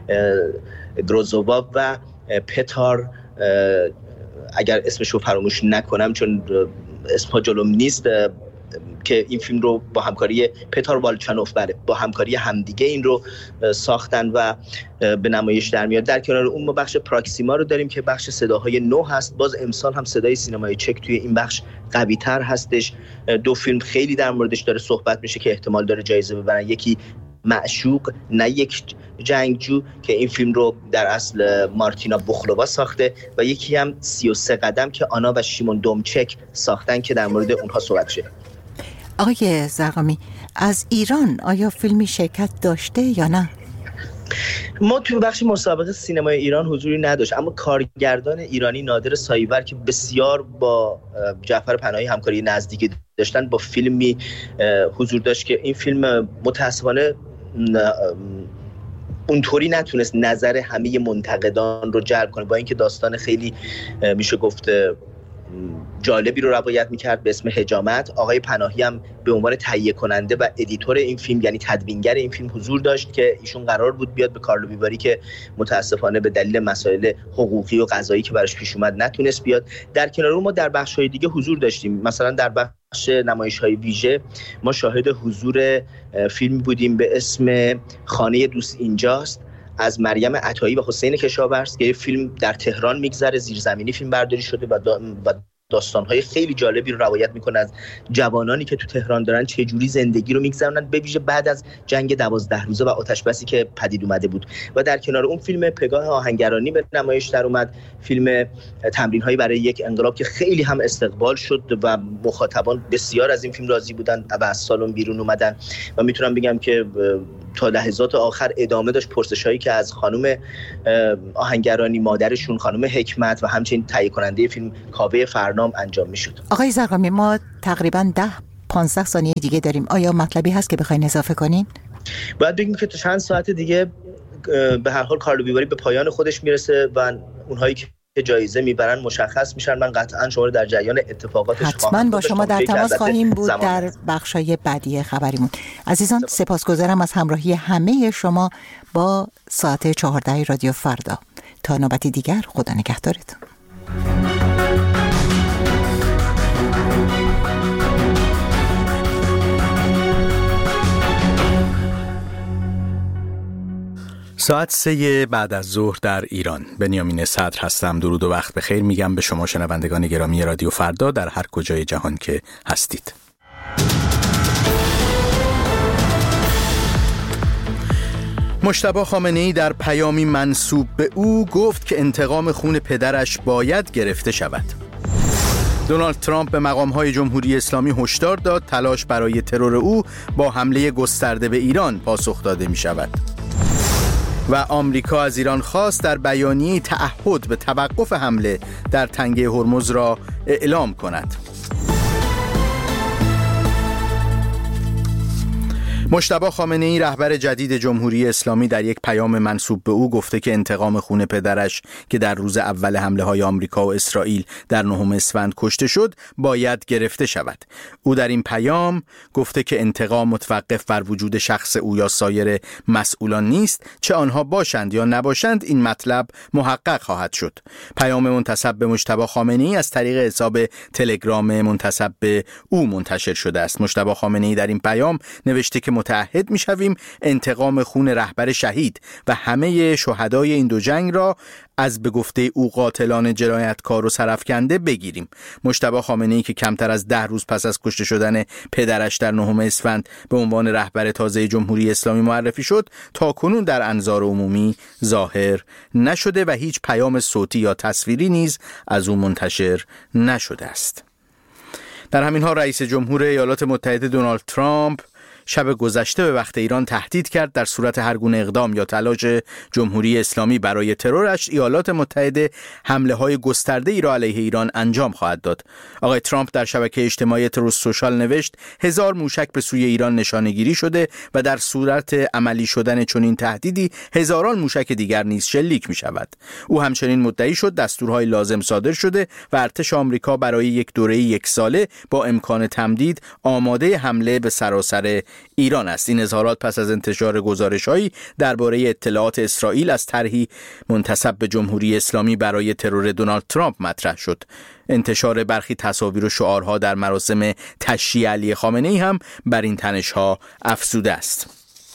گروزووا و پتار، اگر اسمشو فراموش نکنم چون اسمها جلوم نیست، که این فیلم رو با همکاری پتار والچانوف با همکاری همدیگه این رو ساختن و به نمایش در میاد. در کنار اون ما بخش پراکسیما رو داریم که بخش صداهای نو هست. باز امسال هم صدای سینمای چک توی این بخش قوی تر هستش. دو فیلم خیلی در موردش داره صحبت میشه که احتمال داره جایزه ببرن. یکی معشوق نه یک جنگجو که این فیلم رو در اصل مارتینا بوخلووا ساخته و یکی هم 33 قدم که آنا و شیمون دومچک ساختن که در مورد اونها صحبت شه. آقای زرقامی، از ایران آیا فیلمی شرکت داشته یا نه؟ ما توی بخش مسابقه سینمای ایران حضوری نداشت، اما کارگردان ایرانی نادر سایور که بسیار با جعفر پناهی همکاری نزدیکی داشتن با فیلمی حضور داشت که این فیلم متاسفانه اونطوری نتونست نظر همه منتقدان رو جلب کنه، با اینکه داستان خیلی میشه گفت جالبی رو روایت می‌کرد به اسم حجامت. آقای پناهی هم به عنوان تهیه کننده و ادیتور این فیلم، یعنی تدوینگر این فیلم حضور داشت که ایشون قرار بود بیاد به کارلو ویواری که متاسفانه به دلیل مسائل حقوقی و قضایی که براش پیش اومد نتونست بیاد. در کنار اون ما در بخش‌های دیگه حضور داشتیم. مثلا در بخش نمایش‌های ویژه ما شاهد حضور فیلم بودیم به اسم خانه دوست اینجاست از مریم عطایی و حسین کشاورز که فیلم در تهران میگذره، زیرزمینی فیلم برداری شده و داستان‌های خیلی جالبی رو روایت میکنه از جوانانی که تو تهران دارن چه جوری زندگی رو میگذرونن، به ویژه بعد از جنگ 12 روزه و آتش‌بسی که پدید اومده بود. و در کنار اون فیلم پگاه آهنگرانی به نمایش در اومد، فیلم تمرین‌هایی برای یک انقلاب که خیلی هم استقبال شد و مخاطبان بسیار از این فیلم راضی بودن و از سالن بیرون اومدن. و میتونم بگم که تا لحظات آخر ادامه داشت پرسش‌هایی که از خانم آهنگرانی، مادرشون، خانم حکمت و همچنین تهیه کننده فیلم کاوه فرنام انجام میشد. آقای زرقامی، ما تقریباً 10-15 ثانیه دیگه داریم. آیا مطلبی هست که بخواید اضافه کنین؟ باید بگیم که تا چند ساعت دیگه به هر حال کارلو ویواری به پایان خودش میرسه و اونهایی که جایزه میبرن مشخص میشن. من قطعاً شما رو در جریان اتفاقاتش حتما با شما در تماس خواهیم بود در بخشای بعدی خبریمون. عزیزان سپاسگزارم از همراهی همه شما با ساعت 14 رادیو فردا. تا نوبتی دیگر خدا نگهدارتون. ساعت 3 بعد از ظهر در ایران. بنیامین صدر هستم. درود و وقت بخیر میگم به شما شنوندگان گرامی رادیو فردا در هر کجای جهان که هستید. مجتبی خامنه‌ای در پیامی منسوب به او گفت که انتقام خون پدرش باید گرفته شود. دونالد ترامپ به مقام‌های جمهوری اسلامی هشدار داد تلاش برای ترور او با حمله گسترده به ایران پاسخ داده می شود. و آمریکا از ایران خواست در بیانیه تعهد به توقف حمله در تنگه هرمز را اعلام کند. مجتبی خامنه‌ای رهبر جدید جمهوری اسلامی در یک پیام منسوب به او گفته که انتقام خون پدرش که در روز اول حمله‌های آمریکا و اسرائیل در 9 اسفند کشته شد باید گرفته شود. او در این پیام گفته که انتقام متوقف بر وجود شخص او یا سایر مسئولان نیست، چه آنها باشند یا نباشند این مطلب محقق خواهد شد. پیام منتسب به مجتبی خامنه‌ای از طریق حساب تلگرام منتسب به او منتشر شده است. مجتبی خامنه‌ای در این پیام نوشته که متعهد می‌شویم انتقام خون رهبر شهید و همه شهدای این دو جنگ را از به گفته او قاتلان جنایتکار و سرافکنده بگیریم. مجتبی خامنه‌ای که کمتر از 10 روز پس از کشته شدن پدرش در 9 اسفند به عنوان رهبر تازه جمهوری اسلامی معرفی شد، تاکنون در انظار عمومی ظاهر نشده و هیچ پیام صوتی یا تصویری نیز از او منتشر نشده است. در همین حال رئیس جمهور ایالات متحده دونالد ترامپ شب گذشته به وقت ایران تهدید کرد در صورت هر گونه اقدام یا تلاش جمهوری اسلامی برای ترورش، ایالات متحده حمله‌های گسترده‌ای را علیه ایران انجام خواهد داد. آقای ترامپ در شبکه اجتماعی تروث سوشال نوشت 1000 موشک به سوی ایران نشانه‌گیری شده و در صورت عملی شدن چنین تهدیدی هزاران موشک دیگر نیز شلیک می‌شود. او همچنین مدعی شد دستورهای لازم صادر شده و ارتش آمریکا برای یک دوره 1 ساله با امکان تمدید آماده حمله به سراسر ایران است. این اظهارات پس از انتشار گزارش‌هایی درباره اطلاعات اسرائیل از طرحی منتسب به جمهوری اسلامی برای ترور دونالد ترامپ مطرح شد. انتشار برخی تصاویر و شعارها در مراسم تشییع علی خامنه‌ای هم بر این تنش‌ها افزوده است.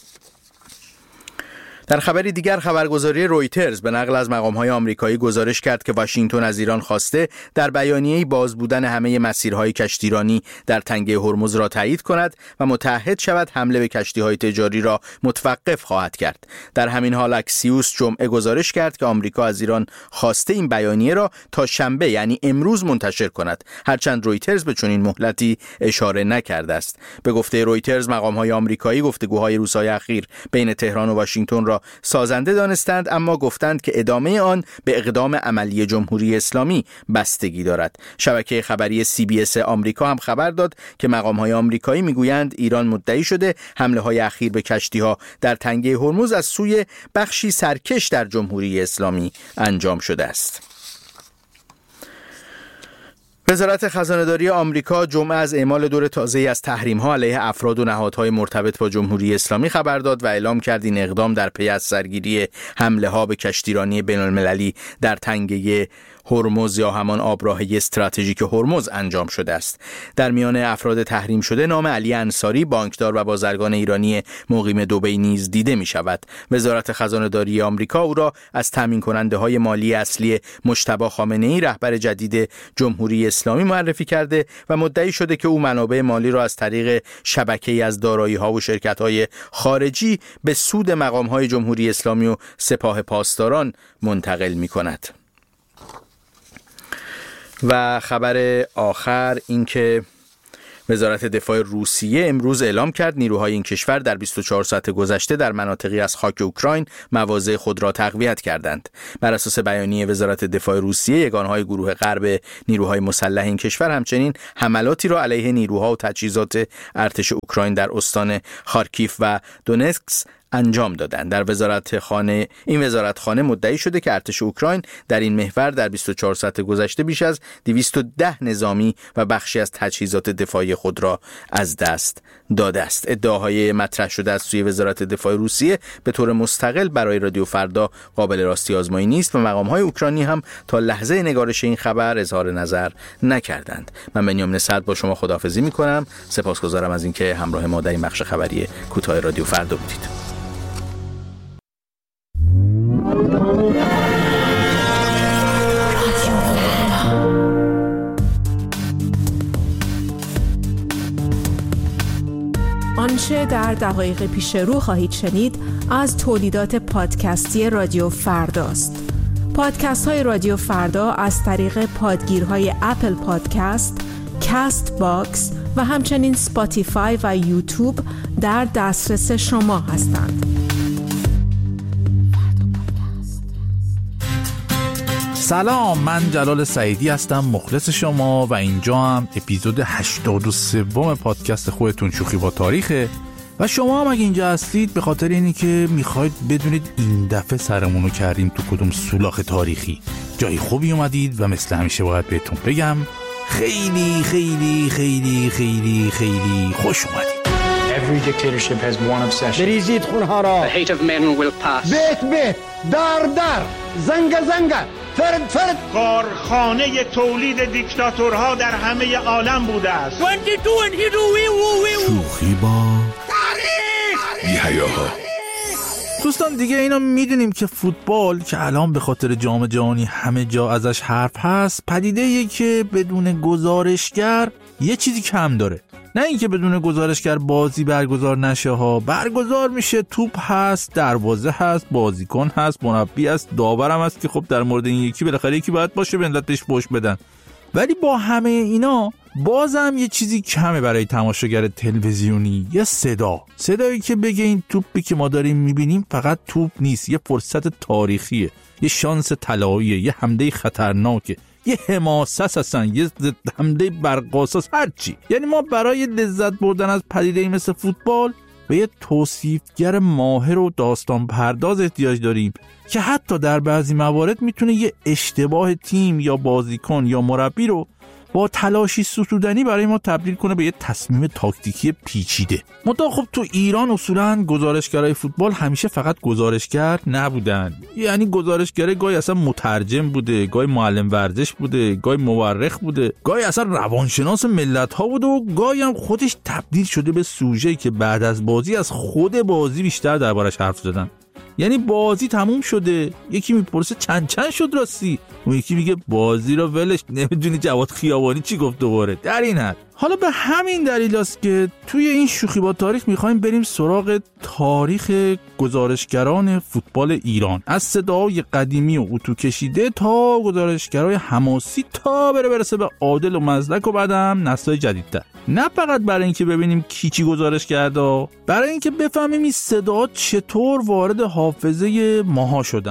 در خبری دیگر، خبرگزاری رویترز به نقل از مقام‌های آمریکایی گزارش کرد که واشنگتن از ایران خواسته در بیانیه‌ای باز بودن همه مسیرهای کشتیرانی در تنگه هرمز را تایید کند و متعهد شود حمله به کشتی‌های تجاری را متوقف خواهد کرد. در همین حال اکسیوس جمعه گزارش کرد که آمریکا از ایران خواسته این بیانیه را تا شنبه یعنی امروز منتشر کند، هرچند رویترز به چنین مهلتی اشاره نکرده است. به گفته رویترز مقام‌های آمریکایی گفتگوهای روزهای اخیر بین تهران و واشنگتن را سازنده دانستند، اما گفتند که ادامه آن به اقدام عملی جمهوری اسلامی بستگی دارد. شبکه خبری CBS آمریکا هم خبر داد که مقام‌های آمریکایی میگویند ایران مدعی شده حمله‌های اخیر به کشتی‌ها در تنگه هرمز از سوی بخشی سرکش در جمهوری اسلامی انجام شده است. وزارت خزانه‌داری آمریکا جمعه از اعمال دور تازه‌ای از تحریم‌ها علیه افراد و نهادهای مرتبط با جمهوری اسلامی خبر داد و اعلام کرد این اقدام در پی از سرگیری حمله‌ها به کشتیرانی بین‌المللی در تنگه هرمز یا همان آبراهه استراتژیک هرمز انجام شده است. در میان افراد تحریم شده نام علی انصاری، بانکدار و بازرگان ایرانی مقیم دبی نیز دیده می شود. وزارت خزانه‌داری آمریکا او را از تامین کننده های مالی اصلی مجتبی خامنه‌ای رهبر جدید جمهوری اسلامی معرفی کرده و مدعی شده که او منابع مالی را از طریق شبکه‌ای از دارایی‌ها و شرکت‌های خارجی به سود مقام‌های جمهوری اسلامی و سپاه پاسداران منتقل می‌کند. و خبر آخر این که وزارت دفاع روسیه امروز اعلام کرد نیروهای این کشور در 24 ساعت گذشته در مناطقی از خاک اوکراین مواضع خود را تقویت کردند. بر اساس بیانیه وزارت دفاع روسیه، یگانهای گروه غرب نیروهای مسلح این کشور همچنین حملاتی را علیه نیروها و تجهیزات ارتش اوکراین در استان خارکیف و دونتسک انجام دادند. در این وزارتخانه مدعی شده که ارتش اوکراین در این محور در 24 ساعت گذشته بیش از 210 نظامی و بخشی از تجهیزات دفاعی خود را از دست داده است. ادعاهای مطرح شده از سوی وزارت دفاع روسیه به طور مستقل برای رادیو فردا قابل راستی آزمایی نیست و مقام‌های اوکراینی هم تا لحظه نگارش این خبر اظهار نظر نکردند. من بنیامین صدر با شما خداحافظی می‌کنم. سپاسگزارم از اینکه همراه ما در این بخش خبری کوتاه رادیو فردا بودید. آنچه در دقایق پیش رو خواهید شنید از تولیدات پادکستی رادیو فرداست. پادکست های رادیو فردا از طریق پادگیرهای اپل پادکست، کست باکس و همچنین سپاتیفای و یوتیوب در دسترس شما هستند. سلام، من جلال سعیدی هستم، مخلص شما و اینجا هم اپیزود 83 پادکست خودتون شوخی با تاریخه و شما هم اگه اینجا هستید به خاطر اینی که میخواید بدونید این دفعه سرمونو کردیم تو کدوم سولاخ تاریخی. جای خوبی اومدید و مثل همیشه باید بهتون بگم خیلی خیلی خیلی خیلی خیلی خوش اومدید. Every dictatorship has one obsession. بریزید خونها را. The hate of men will pass. بیت دار زنگ فرد کارخانه تولید دیکتاتورها در همه عالم بوده است. 22 and he do شوخی با تاریخ. دوستان دیگه اینا میدونیم که فوتبال که الان به خاطر جام جهانی همه جا ازش حرف هست، پدیده‌ایه که بدون گزارشگر یه چیزی کم داره. نه اینکه بدون گزارشگر بازی برگزار نشه ها، برگزار میشه، توپ هست، دروازه هست، بازیکن هست، مربی هست، داورم هست که خب در مورد این یکی بالاخره یکی باید باشه ملتش پشت بدن. ولی با همه اینا بازم یه چیزی کمه برای تماشاگر تلویزیونی، یه صدایی که بگه این توپی که ما داریم میبینیم فقط توپ نیست، یه فرصت تاریخیه، یه شانس طلاییه، یه حمله خطرناکه، یه حماست هستن، یه حمله برقاساس، هرچی. یعنی ما برای لذت بردن از پدیده‌ای مثل فوتبال به یه توصیفگر ماهر و داستان پرداز احتیاج داریم که حتی در بعضی موارد میتونه یه اشتباه تیم یا بازیکن یا مربی رو با تلاشی ستودنی برای ما تبدیل کنه به یه تصمیم تاکتیکی پیچیده. منتها خب تو ایران اصولاً گزارشگرای فوتبال همیشه فقط گزارشگر نبودن. یعنی گزارشگر گاهی اصلا مترجم بوده، گاهی معلم ورزش بوده، گاهی مورخ بوده، گاهی اصلا روانشناس ملت‌ها بوده و گاهی هم خودش تبدیل شده به سوژه‌ای که بعد از بازی از خود بازی بیشتر دربارش حرف زدن. یعنی بازی تموم شده، یکی میپرسه چند شد راستی، اون یکی میگه بازی رو ولش، نمیدونی جواد خیابانی چی گفت دوباره. در این حد حالا به همین دلیل است که توی این شوخی با تاریخ میخوایم بریم سراغ تاریخ گزارشگران فوتبال ایران، از صداهای قدیمی و اتو کشیده تا گزارشگرای حماسی تا برسه به عادل و مزدک و بعدم نسل‌های جدیدتر. نه فقط برای اینکه ببینیم کی چی گزارش کرده، برای اینکه بفهمیم این صداها چطور وارد حافظه ماها شدن،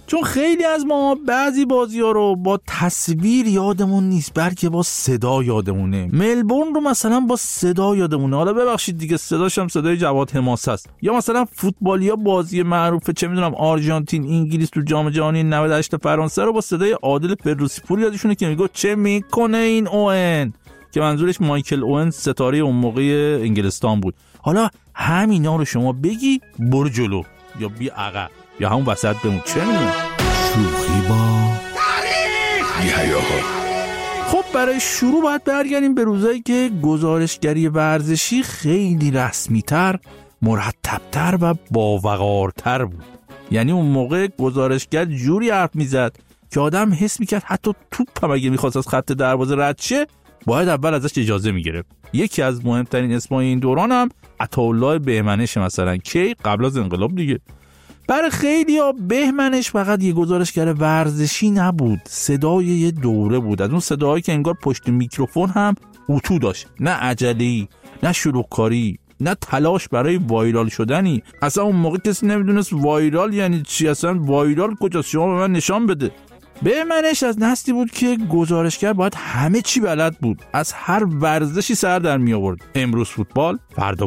چون خیلی از ما بعضی بازی‌ها رو با تصویر یادمون نیست بلکه با صدا یادمونه. ملبورن رو مثلا با صدا یادمونه. حالا ببخشید دیگه صداش هم صدای جواد حماسه است. یا مثلا فوتبالیا بازی معروفه چه میدونم آرژانتین انگلیس تو جام جهانی 98 فرانسه رو با صدای عادل فردوسی پور یادشونه که میگه چه میکنه این اوئن، که منظورش مایکل اوئن ستاره اون موقع انگلستان بود. حالا همینا رو شما بگی برو جلو یا بی عقب یا همون وسط بمون، چه میدونم. شوخی با بی‌حیاها. خب برای شروع باید برگردیم به روزایی که گزارشگری ورزشی خیلی رسمی‌تر، مرتب‌تر و باوقارتر بود. یعنی اون موقع گزارشگر جوری حرف میزد که آدم حس میکرد حتی توپ هم اگه میخواست از خط دروازه رد شه باید اول ازش اجازه میگرفت. یکی از مهمترین اسمای این دوران هم عطاالله بهمنش مثلا، کی قبل از انقلاب دیگه. برای خیلی‌ها بهمنش فقط یه گزارشگر ورزشی نبود، صدای یه دوره بود، از اون صداهایی که انگار پشت میکروفون هم اتو داشت، نه عجله‌ای، نه شلوغکاری، نه تلاش برای وایرال شدنی. اصلا اون موقع کسی نمیدونست وایرال یعنی چی، اصلا وایرال کجاست، شما به من نشان بده. بهمنش از نسلی بود که گزارشگر باید همه چی بلد بود، از هر ورزشی سر در می آورد. امروز فوتبال، فردا